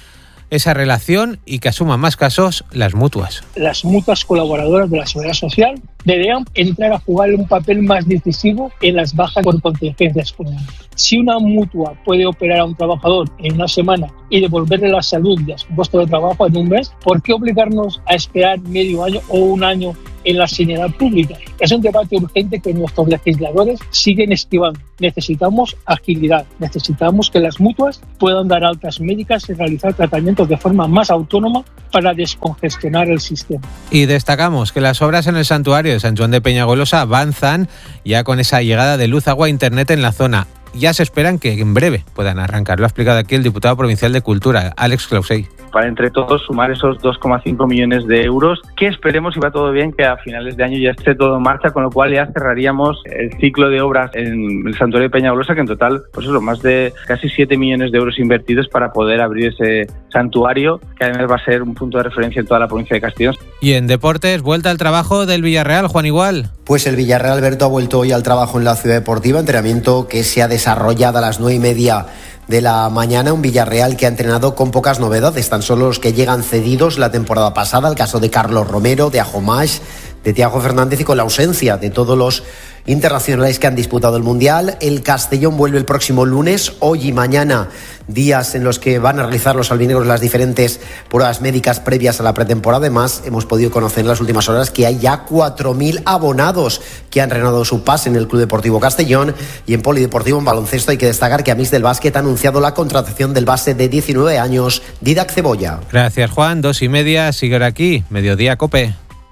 esa relación y que asuman más casos las mutuas. Las mutuas colaboradoras de la Seguridad Social deberían entrar a jugar un papel más decisivo en las bajas por contingencias. Si una mutua puede operar a un trabajador en una semana y devolverle la salud y a su puesto de trabajo en un mes, ¿por qué obligarnos a esperar medio año o un año en la sanidad pública? Es un debate urgente que nuestros legisladores siguen esquivando. Necesitamos agilidad, necesitamos que las mutuas puedan dar altas médicas y realizar tratamientos de forma más autónoma para descongestionar el sistema. Y destacamos que las obras en el santuario de San Juan de Peñagolosa avanzan ya con esa llegada de luz, agua e internet en la zona. Ya se esperan que en breve puedan arrancar. Lo ha explicado aquí el diputado provincial de Cultura, Àlex Clausell. Para entre todos sumar esos dos coma cinco millones de euros, que esperemos, si va todo bien, que a finales de año ya esté todo en marcha, con lo cual ya cerraríamos el ciclo de obras en el santuario de Peñagolosa, que en total, pues eso, más de casi siete millones de euros invertidos para poder abrir ese santuario, que además va a ser un punto de referencia en toda la provincia de Castellón. Y en deportes, vuelta al trabajo del Villarreal, Juan Igual. Pues el Villarreal, Alberto, ha vuelto hoy al trabajo en la Ciudad Deportiva, entrenamiento que se ha desarrollado a las nueve y media de la mañana, un Villarreal que ha entrenado con pocas novedades, tan solo los que llegan cedidos la temporada pasada, el caso de Carlos Romero, de Ajomash, de Thiago Fernández, y con la ausencia de todos los internacionales que han disputado el Mundial. El Castellón vuelve el próximo lunes, hoy y mañana, días en los que van a realizar los albinegros las diferentes pruebas médicas previas a la pretemporada. Además, hemos podido conocer en las últimas horas que hay ya cuatro mil abonados que han renovado su pase en el Club Deportivo Castellón. Y en polideportivo, en baloncesto, hay que destacar que Amis del Básquet ha anunciado la contratación del base de diecinueve años, Didac Cebolla. Gracias, Juan. Dos y media, sigue ahora aquí, Mediodía Cope.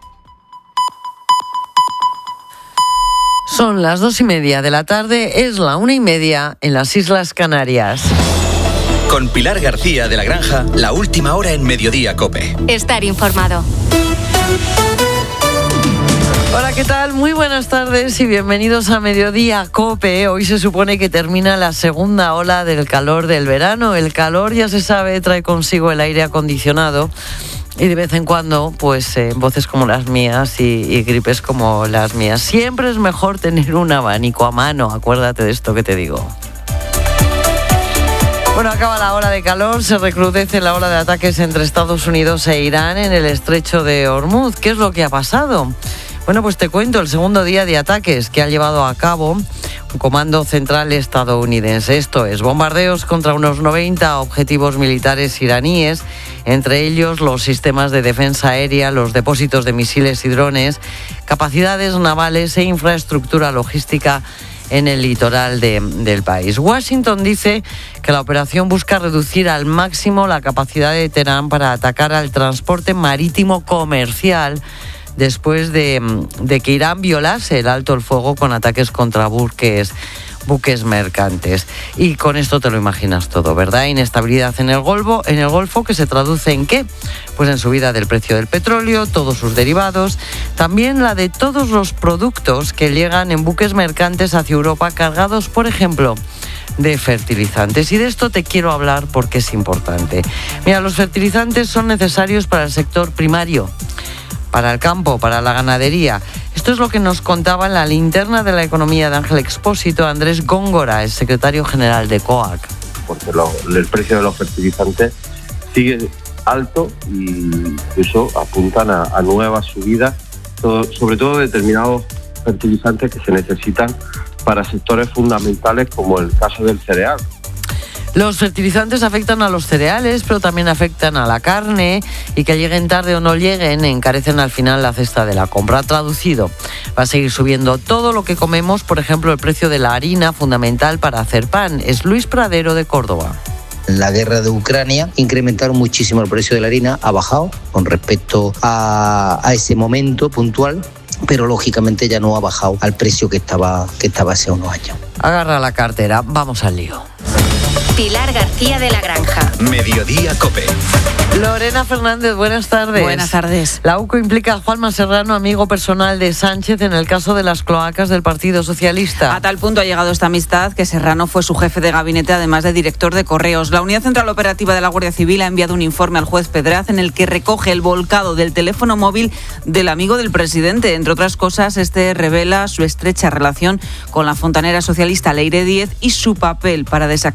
Son las dos y media de la tarde, es la una y media en las Islas Canarias. Con Pilar García de la Granja, la última hora en Mediodía Cope. Estar informado. Hola, ¿qué tal? Muy buenas tardes y bienvenidos a Mediodía Cope. Hoy se supone que termina la segunda ola del calor del verano. El calor, ya se sabe, trae consigo el aire acondicionado. Y de vez en cuando, pues eh, voces como las mías y, y gripes como las mías. Siempre es mejor tener un abanico a mano, acuérdate de esto que te digo. Bueno, acaba la ola de calor, se recrudece la ola de ataques entre Estados Unidos e Irán en el estrecho de Hormuz. ¿Qué es lo que ha pasado? Bueno, pues te cuento, el segundo día de ataques que ha llevado a cabo un comando central estadounidense. Esto es, bombardeos contra unos noventa objetivos militares iraníes, entre ellos los sistemas de defensa aérea, los depósitos de misiles y drones, capacidades navales e infraestructura logística en el litoral de, del país. Washington dice que la operación busca reducir al máximo la capacidad de Teherán para atacar al transporte marítimo comercial después de, de que Irán violase el alto el fuego con ataques contra buques, buques mercantes. Y con esto te lo imaginas todo, ¿verdad? Inestabilidad en el Golfo, en el Golfo, que se traduce en ¿qué? Pues en subida del precio del petróleo, todos sus derivados, también la de todos los productos que llegan en buques mercantes hacia Europa cargados, por ejemplo, de fertilizantes. Y de esto te quiero hablar porque es importante. Mira, los fertilizantes son necesarios para el sector primario, para el campo, para la ganadería. Esto es lo que nos contaba en la linterna de la economía de Ángel Expósito Andrés Góngora, el secretario general de C O A C. Porque lo, el precio de los fertilizantes sigue alto y eso apuntan a, a nuevas subidas, todo, sobre todo determinados fertilizantes que se necesitan para sectores fundamentales como el caso del cereal. Los fertilizantes afectan a los cereales, pero también afectan a la carne, y que lleguen tarde o no lleguen encarecen al final la cesta de la compra. Traducido, va a seguir subiendo todo lo que comemos, por ejemplo el precio de la harina, fundamental para hacer pan. Es Luis Pradero de Córdoba. La guerra de Ucrania incrementaron muchísimo el precio de la harina, ha bajado con respecto a, a ese momento puntual, pero lógicamente ya no ha bajado al precio que estaba, que estaba hace unos años. Agarra la cartera, vamos al lío. Pilar García de la Granja. Mediodía Cope. Lorena Fernández, buenas tardes. Buenas tardes. La U C O implica a Juanma Serrano, amigo personal de Sánchez, en el caso de las cloacas del Partido Socialista. A tal punto ha llegado esta amistad que Serrano fue su jefe de gabinete, además de director de Correos. La Unidad Central Operativa de la Guardia Civil ha enviado un informe al juez Pedraz en el que recoge el volcado del teléfono móvil del amigo del presidente. Entre otras cosas, este revela su estrecha relación con la fontanera socialista Leire Díez y su papel para desactivar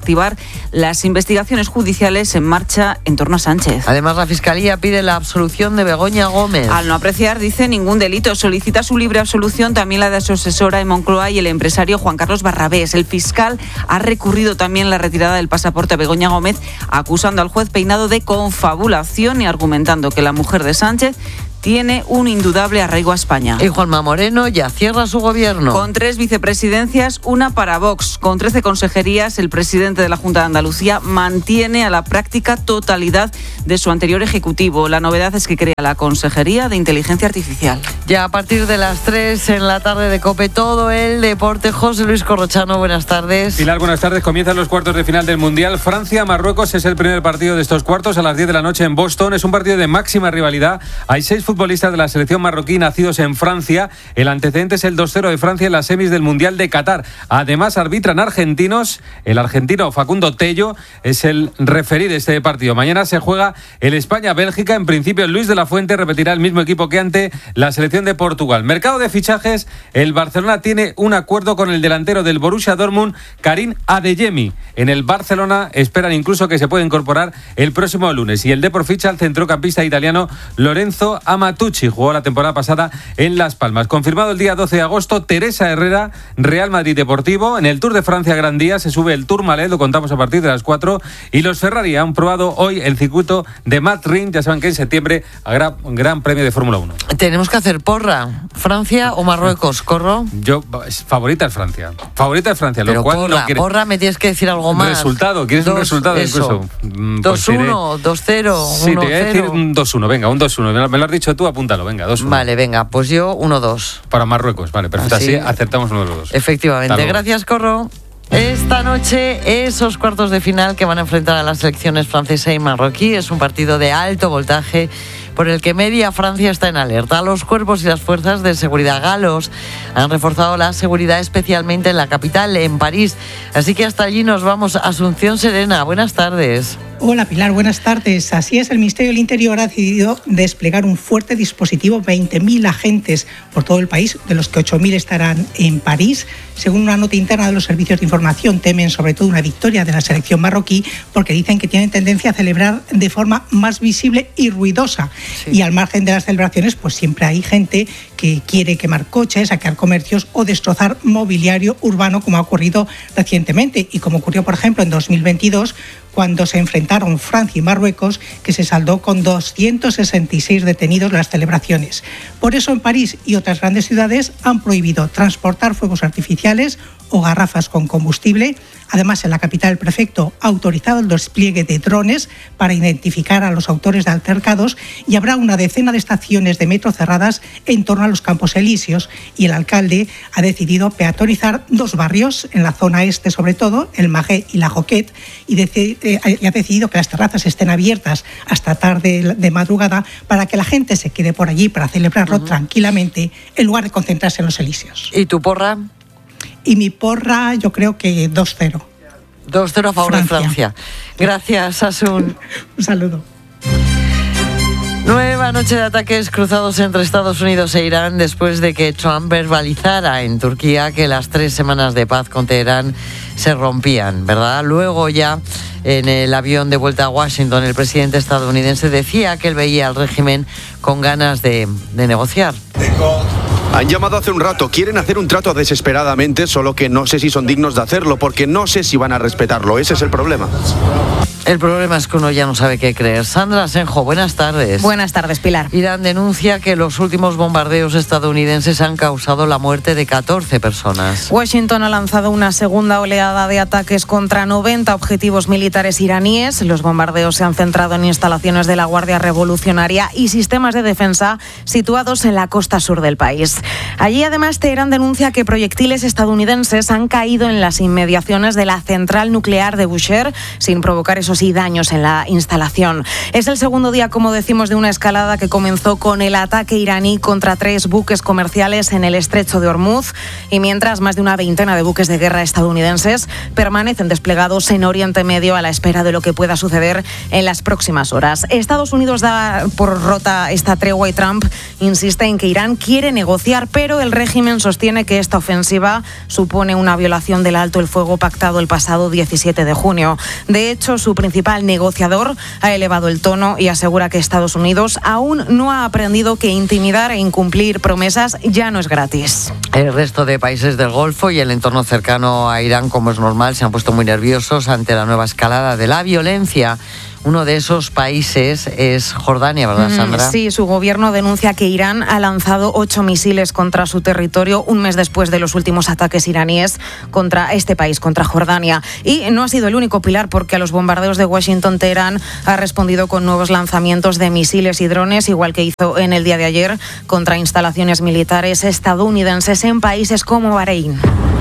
las investigaciones judiciales en marcha en torno a Sánchez. Además, la Fiscalía pide la absolución de Begoña Gómez. Al no apreciar, dice, ningún delito, solicita su libre absolución también la de su asesora en Moncloa y el empresario Juan Carlos Barrabés. El fiscal ha recurrido también la retirada del pasaporte a Begoña Gómez, acusando al juez Peinado de confabulación y argumentando que la mujer de Sánchez tiene un indudable arraigo a España. Y Juanma Moreno ya cierra su gobierno. Con tres vicepresidencias, una para Vox. Con trece consejerías, el presidente de la Junta de Andalucía mantiene a la práctica totalidad de su anterior ejecutivo. La novedad es que crea la Consejería de Inteligencia Artificial. Ya a partir de las tres en la tarde de COPE, todo el deporte. José Luis Corrochano, buenas tardes. Pilar, buenas tardes. Comienzan los cuartos de final del Mundial. Francia-Marruecos es el primer partido de estos cuartos a las diez de la noche en Boston. Es un partido de máxima rivalidad. Hay seis futbolistas de la selección marroquí nacidos en Francia. El antecedente es el dos cero de Francia en las semis del Mundial de Qatar. Además, arbitran argentinos. El argentino Facundo Tello es el referí de este partido. Mañana se juega el España-Bélgica. En principio, Luis de la Fuente repetirá el mismo equipo que ante la selección de Portugal. Mercado de fichajes. El Barcelona tiene un acuerdo con el delantero del Borussia Dortmund, Karim Adeyemi. En el Barcelona esperan incluso que se pueda incorporar el próximo lunes. Y el Depor ficha al centrocampista italiano Lorenzo Amatucci. Jugó la temporada pasada en Las Palmas. Confirmado el día doce de agosto, Teresa Herrera, Real Madrid Deportivo. En el Tour de Francia Gran Día se sube el Tourmalet, lo contamos a partir de las cuatro. Y los Ferrari han probado hoy el circuito de Madrid. Ya saben que en septiembre habrá un gran premio de Fórmula uno. Tenemos que hacer porra. ¿Francia o Marruecos? ¿Corro? Yo, favorita es Francia. Favorita es Francia. Pero lo cual porra, no quiere... porra, me tienes que decir algo más. ¿Resultado? ¿Quieres dos, un resultado eso. incluso? dos uno, dos cero, Sí, te voy a decir un dos uno. Venga, un dos uno. Me lo has dicho tú, apúntalo. Venga, dos uno. Vale, venga, pues yo uno dos. Para Marruecos, vale, perfecto. Así, Así acertamos uno de los dos. Efectivamente. Gracias, Corro. Esta noche, esos cuartos de final que van a enfrentar a las selecciones francesa y marroquí. Es un partido de alto voltaje por el que media Francia está en alerta. Los cuerpos y las fuerzas de seguridad galos han reforzado la seguridad especialmente en la capital, en París. Así que hasta allí nos vamos. Asunción Serena, buenas tardes. Hola Pilar, buenas tardes. Así es, el Ministerio del Interior ha decidido desplegar un fuerte dispositivo, veinte mil agentes por todo el país, de los que ocho mil estarán en París. Según una nota interna de los servicios de información, temen sobre todo una victoria de la selección marroquí porque dicen que tienen tendencia a celebrar de forma más visible y ruidosa. Sí. Y al margen de las celebraciones, pues siempre hay gente que quiere quemar coches, saquear comercios o destrozar mobiliario urbano, como ha ocurrido recientemente y como ocurrió, por ejemplo, en dos mil veintidós, cuando se enfrentaron Francia y Marruecos, que se saldó con doscientos sesenta y seis detenidos las celebraciones. Por eso en París y otras grandes ciudades han prohibido transportar fuegos artificiales o garrafas con combustible. Además, en la capital, el prefecto ha autorizado el despliegue de drones para identificar a los autores de altercados y habrá una decena de estaciones de metro cerradas en torno a los Campos Elíseos. Y el alcalde ha decidido peatonizar dos barrios, en la zona este sobre todo, el Marais y la Joquet, y, deci- eh, y ha decidido que las terrazas estén abiertas hasta tarde de madrugada para que la gente se quede por allí para celebrarlo uh-huh. tranquilamente, en lugar de concentrarse en los Elíseos. ¿Y tu porra? Y mi porra, yo creo que dos cero. dos cero a favor Francia. de Francia. Gracias, Asun. Un saludo. Nueva noche de ataques cruzados entre Estados Unidos e Irán después de que Trump verbalizara en Turquía que las tres semanas de paz con Teherán se rompían, ¿verdad? Luego ya en el avión de vuelta a Washington el presidente estadounidense decía que él veía al régimen con ganas de, de negociar. Han llamado hace un rato, quieren hacer un trato desesperadamente, solo que no sé si son dignos de hacerlo, porque no sé si van a respetarlo, ese es el problema. El problema es que uno ya no sabe qué creer. Sandra Senjo, buenas tardes. Buenas tardes, Pilar. Irán denuncia que los últimos bombardeos estadounidenses han causado la muerte de catorce personas. Washington ha lanzado una segunda oleada de ataques contra noventa objetivos militares iraníes. Los bombardeos se han centrado en instalaciones de la Guardia Revolucionaria y sistemas de defensa situados en la costa sur del país. Allí, además, Teherán denuncia que proyectiles estadounidenses han caído en las inmediaciones de la central nuclear de Bushehr sin provocar esos eso sí, daños en la instalación. Es el segundo día, como decimos, de una escalada que comenzó con el ataque iraní contra tres buques comerciales en el estrecho de Hormuz, y mientras más de una veintena de buques de guerra estadounidenses permanecen desplegados en Oriente Medio a la espera de lo que pueda suceder en las próximas horas. Estados Unidos da por rota esta tregua y Trump insiste en que Irán quiere negociar, pero el régimen sostiene que esta ofensiva supone una violación del alto el fuego pactado el pasado diecisiete de junio. De hecho, su principal negociador ha elevado el tono y asegura que Estados Unidos aún no ha aprendido que intimidar e incumplir promesas ya no es gratis. El resto de países del Golfo y el entorno cercano a Irán, como es normal, se han puesto muy nerviosos ante la nueva escalada de la violencia. Uno de esos países es Jordania, ¿verdad, Sandra? Sí, su gobierno denuncia que Irán ha lanzado ocho misiles contra su territorio un mes después de los últimos ataques iraníes contra este país, contra Jordania. Y no ha sido el único, Pilar, porque a los bombardeos de Washington, Teherán ha respondido con nuevos lanzamientos de misiles y drones, igual que hizo en el día de ayer contra instalaciones militares estadounidenses en países como Bahrein.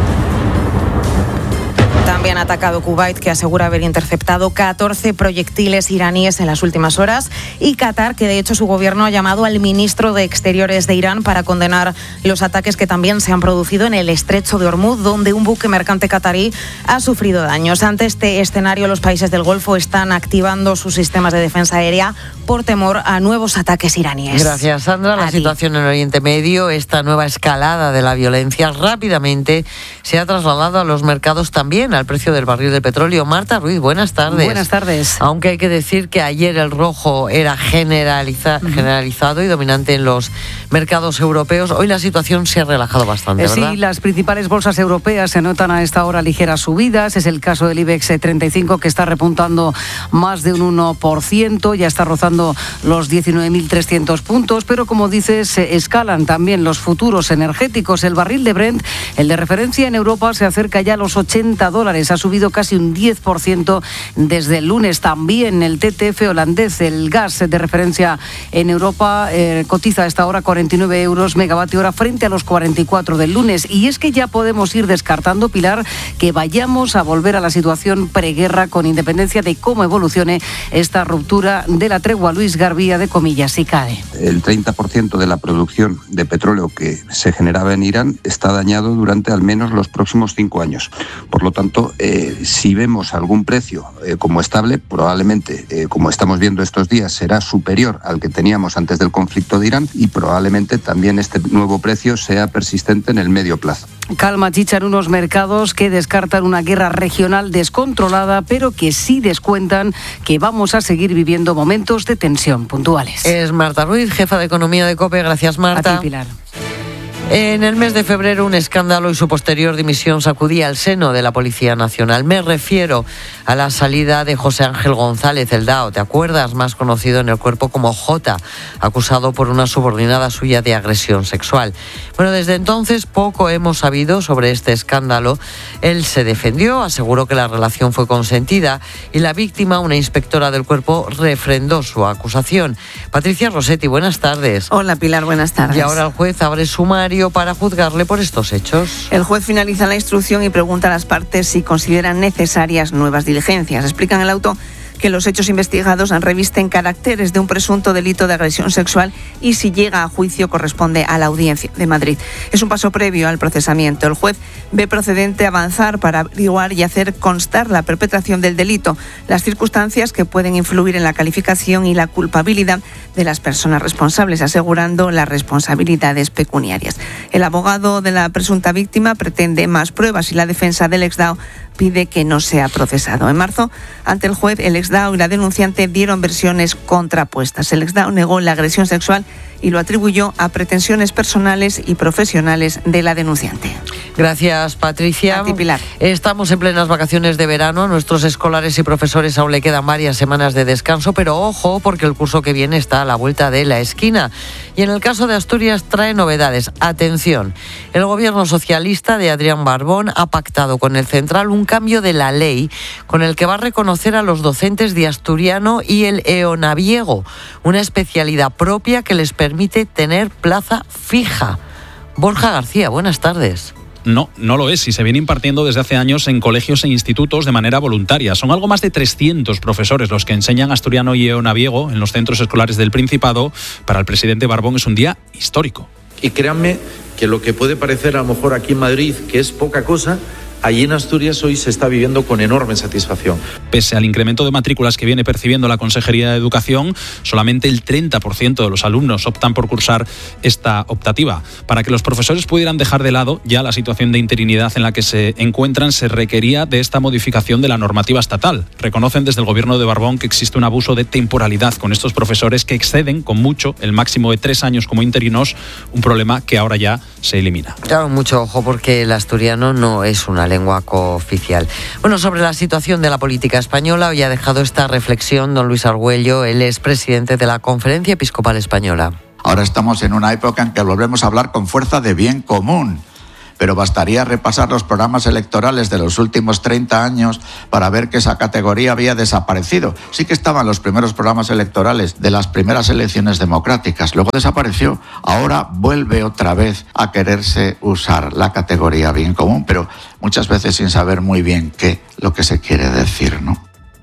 También ha atacado Kuwait, que asegura haber interceptado catorce proyectiles iraníes en las últimas horas, y Qatar, que de hecho su gobierno ha llamado al ministro de Exteriores de Irán para condenar los ataques que también se han producido en el estrecho de Hormuz, donde un buque mercante qatarí ha sufrido daños. Ante este escenario, los países del Golfo están activando sus sistemas de defensa aérea por temor a nuevos ataques iraníes. Gracias, Sandra. La situación en Oriente Medio, esta nueva escalada de la violencia, rápidamente se ha trasladado a los mercados también, al precio del barril de petróleo. Marta Ruiz, buenas tardes. Buenas tardes. Aunque hay que decir que ayer el rojo era generaliza, uh-huh. generalizado y dominante en los mercados europeos, hoy la situación se ha relajado bastante, ¿verdad? Sí, las principales bolsas europeas se notan a esta hora ligeras subidas. Es el caso del IBEX treinta y cinco, que está repuntando más de un uno por ciento, ya está rozando los diecinueve mil trescientos puntos, pero como dices, se escalan también los futuros energéticos. El barril de Brent, el de referencia en Europa, se acerca ya a los ochenta dólares. Ha subido casi un diez por ciento desde el lunes. También el T T F holandés, el gas de referencia en Europa, eh, cotiza a esta hora cuarenta y nueve euros megavatio hora frente a los cuarenta y cuatro del lunes. Y es que ya podemos ir descartando, Pilar, que vayamos a volver a la situación preguerra, con independencia de cómo evolucione esta ruptura de la tregua. Luis Garbía, de Comillas, si cae. El treinta por ciento de la producción de petróleo que se generaba en Irán está dañado durante al menos los próximos cinco años. Por lo tanto, Eh, si vemos algún precio eh, como estable, probablemente, eh, como estamos viendo estos días, será superior al que teníamos antes del conflicto de Irán, y probablemente también este nuevo precio sea persistente en el medio plazo. Calma chicha en unos mercados que descartan una guerra regional descontrolada, pero que sí descuentan que vamos a seguir viviendo momentos de tensión puntuales. Es Marta Ruiz, jefa de Economía de COPE. Gracias, Marta. A ti, Pilar. En el mes de febrero, un escándalo y su posterior dimisión sacudía el seno de la Policía Nacional. Me refiero a la salida de José Ángel González, el Dao, ¿te acuerdas? Más conocido en el cuerpo como Jota, acusado por una subordinada suya de agresión sexual. Bueno, desde entonces poco hemos sabido sobre este escándalo. Él se defendió, aseguró que la relación fue consentida, y la víctima, una inspectora del cuerpo, refrendó su acusación. Patricia Rossetti, buenas tardes. Hola, Pilar, buenas tardes. Y ahora el juez abre sumario para juzgarle por estos hechos. El juez finaliza la instrucción y pregunta a las partes si consideran necesarias nuevas diligencias. Explican en el auto que los hechos investigados revisten caracteres de un presunto delito de agresión sexual, y si llega a juicio corresponde a la Audiencia de Madrid. Es un paso previo al procesamiento. El juez ve procedente avanzar para averiguar y hacer constar la perpetración del delito, las circunstancias que pueden influir en la calificación y la culpabilidad de las personas responsables, asegurando las responsabilidades pecuniarias. El abogado de la presunta víctima pretende más pruebas y la defensa del ex-Dao pide que no sea procesado. En marzo, ante el juez, el ex-Dao y la denunciante dieron versiones contrapuestas. El ex-Dao negó la agresión sexual y lo atribuyó a pretensiones personales y profesionales de la denunciante. Gracias, Patricia. A ti, Pilar. Estamos en plenas vacaciones de verano. A nuestros escolares y profesores aún le quedan varias semanas de descanso, pero ojo, porque el curso que viene está a la vuelta de la esquina. Y en el caso de Asturias trae novedades. Atención, el gobierno socialista de Adrián Barbón ha pactado con el Central un cambio de la ley con el que va a reconocer a los docentes de asturiano y el eonaviego, una especialidad propia que les permite tener plaza fija. Borja García, buenas tardes. No, no lo es y se viene impartiendo desde hace años en colegios e institutos de manera voluntaria. Son algo más de trescientos profesores los que enseñan asturiano y eonaviego en los centros escolares del Principado. Para el presidente Barbón es un día histórico. Y créanme que lo que puede parecer a lo mejor aquí en Madrid que es poca cosa, allí en Asturias hoy se está viviendo con enorme satisfacción. Pese al incremento de matrículas que viene percibiendo la Consejería de Educación, solamente el treinta por ciento de los alumnos optan por cursar esta optativa. Para que los profesores pudieran dejar de lado ya la situación de interinidad en la que se encuentran, se requería de esta modificación de la normativa estatal. Reconocen desde el gobierno de Barbón que existe un abuso de temporalidad con estos profesores que exceden con mucho el máximo de tres años como interinos, un problema que ahora ya se elimina. Claro, mucho ojo porque el asturiano no es una lengua cooficial. Bueno, sobre la situación de la política española, hoy ha dejado esta reflexión don Luis Argüello, él es presidente de la Conferencia Episcopal Española. Ahora estamos en una época en que volvemos a hablar con fuerza de bien común, pero bastaría repasar los programas electorales de los últimos treinta años para ver que esa categoría había desaparecido. Sí que estaban los primeros programas electorales de las primeras elecciones democráticas, luego desapareció, ahora vuelve otra vez a quererse usar la categoría bien común, pero muchas veces sin saber muy bien qué lo que se quiere decir, ¿no?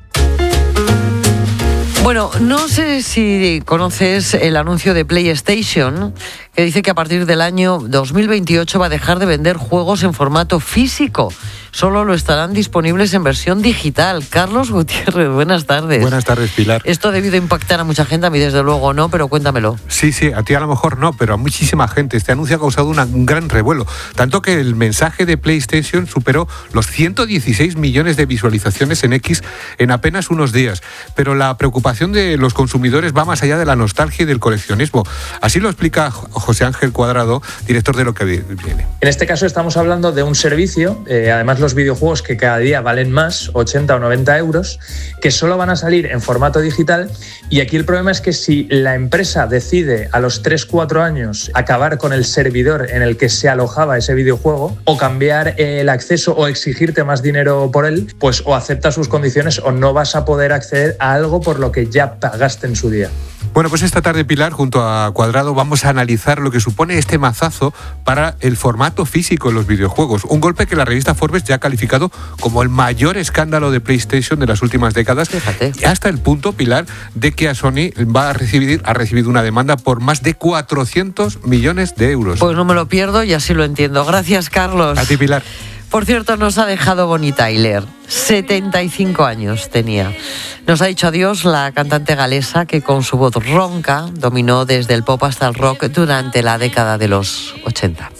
Bueno, no sé si conoces el anuncio de PlayStation, que dice que a partir del año dos mil veintiocho va a dejar de vender juegos en formato físico. Solo lo estarán disponibles en versión digital. Carlos Gutiérrez, buenas tardes. Buenas tardes, Pilar. Esto ha debido impactar a mucha gente, a mí desde luego no, pero cuéntamelo. Sí, sí, a ti a lo mejor no, pero a muchísima gente. Este anuncio ha causado una, un gran revuelo, tanto que el mensaje de PlayStation superó los ciento dieciséis millones de visualizaciones en X en apenas unos días. Pero la preocupación de los consumidores va más allá de la nostalgia y del coleccionismo. Así lo explica José Ángel Cuadrado, director de Lo que viene. En este caso estamos hablando de un servicio, eh, además los videojuegos que cada día valen más, ochenta o noventa euros, que solo van a salir en formato digital, y aquí el problema es que si la empresa decide a los tres cuatro años acabar con el servidor en el que se alojaba ese videojuego, o cambiar eh, el acceso o exigirte más dinero por él, pues o aceptas sus condiciones o no vas a poder acceder a algo por lo que ya pagaste en su día. Bueno, pues esta tarde, Pilar, junto a Cuadrado, vamos a analizar lo que supone este mazazo para el formato físico en los videojuegos. Un golpe que la revista Forbes ya ha calificado como el mayor escándalo de PlayStation de las últimas décadas. Fíjate. Hasta el punto, Pilar, de que a Sony va a recibir, ha recibido una demanda por más de cuatrocientos millones de euros. Pues no me lo pierdo y así lo entiendo. Gracias, Carlos. A ti, Pilar. Por cierto, nos ha dejado Bonnie Tyler. setenta y cinco años tenía. Nos ha dicho adiós la cantante galesa que con su voz ronca dominó desde el pop hasta el rock durante la década de los ochenta.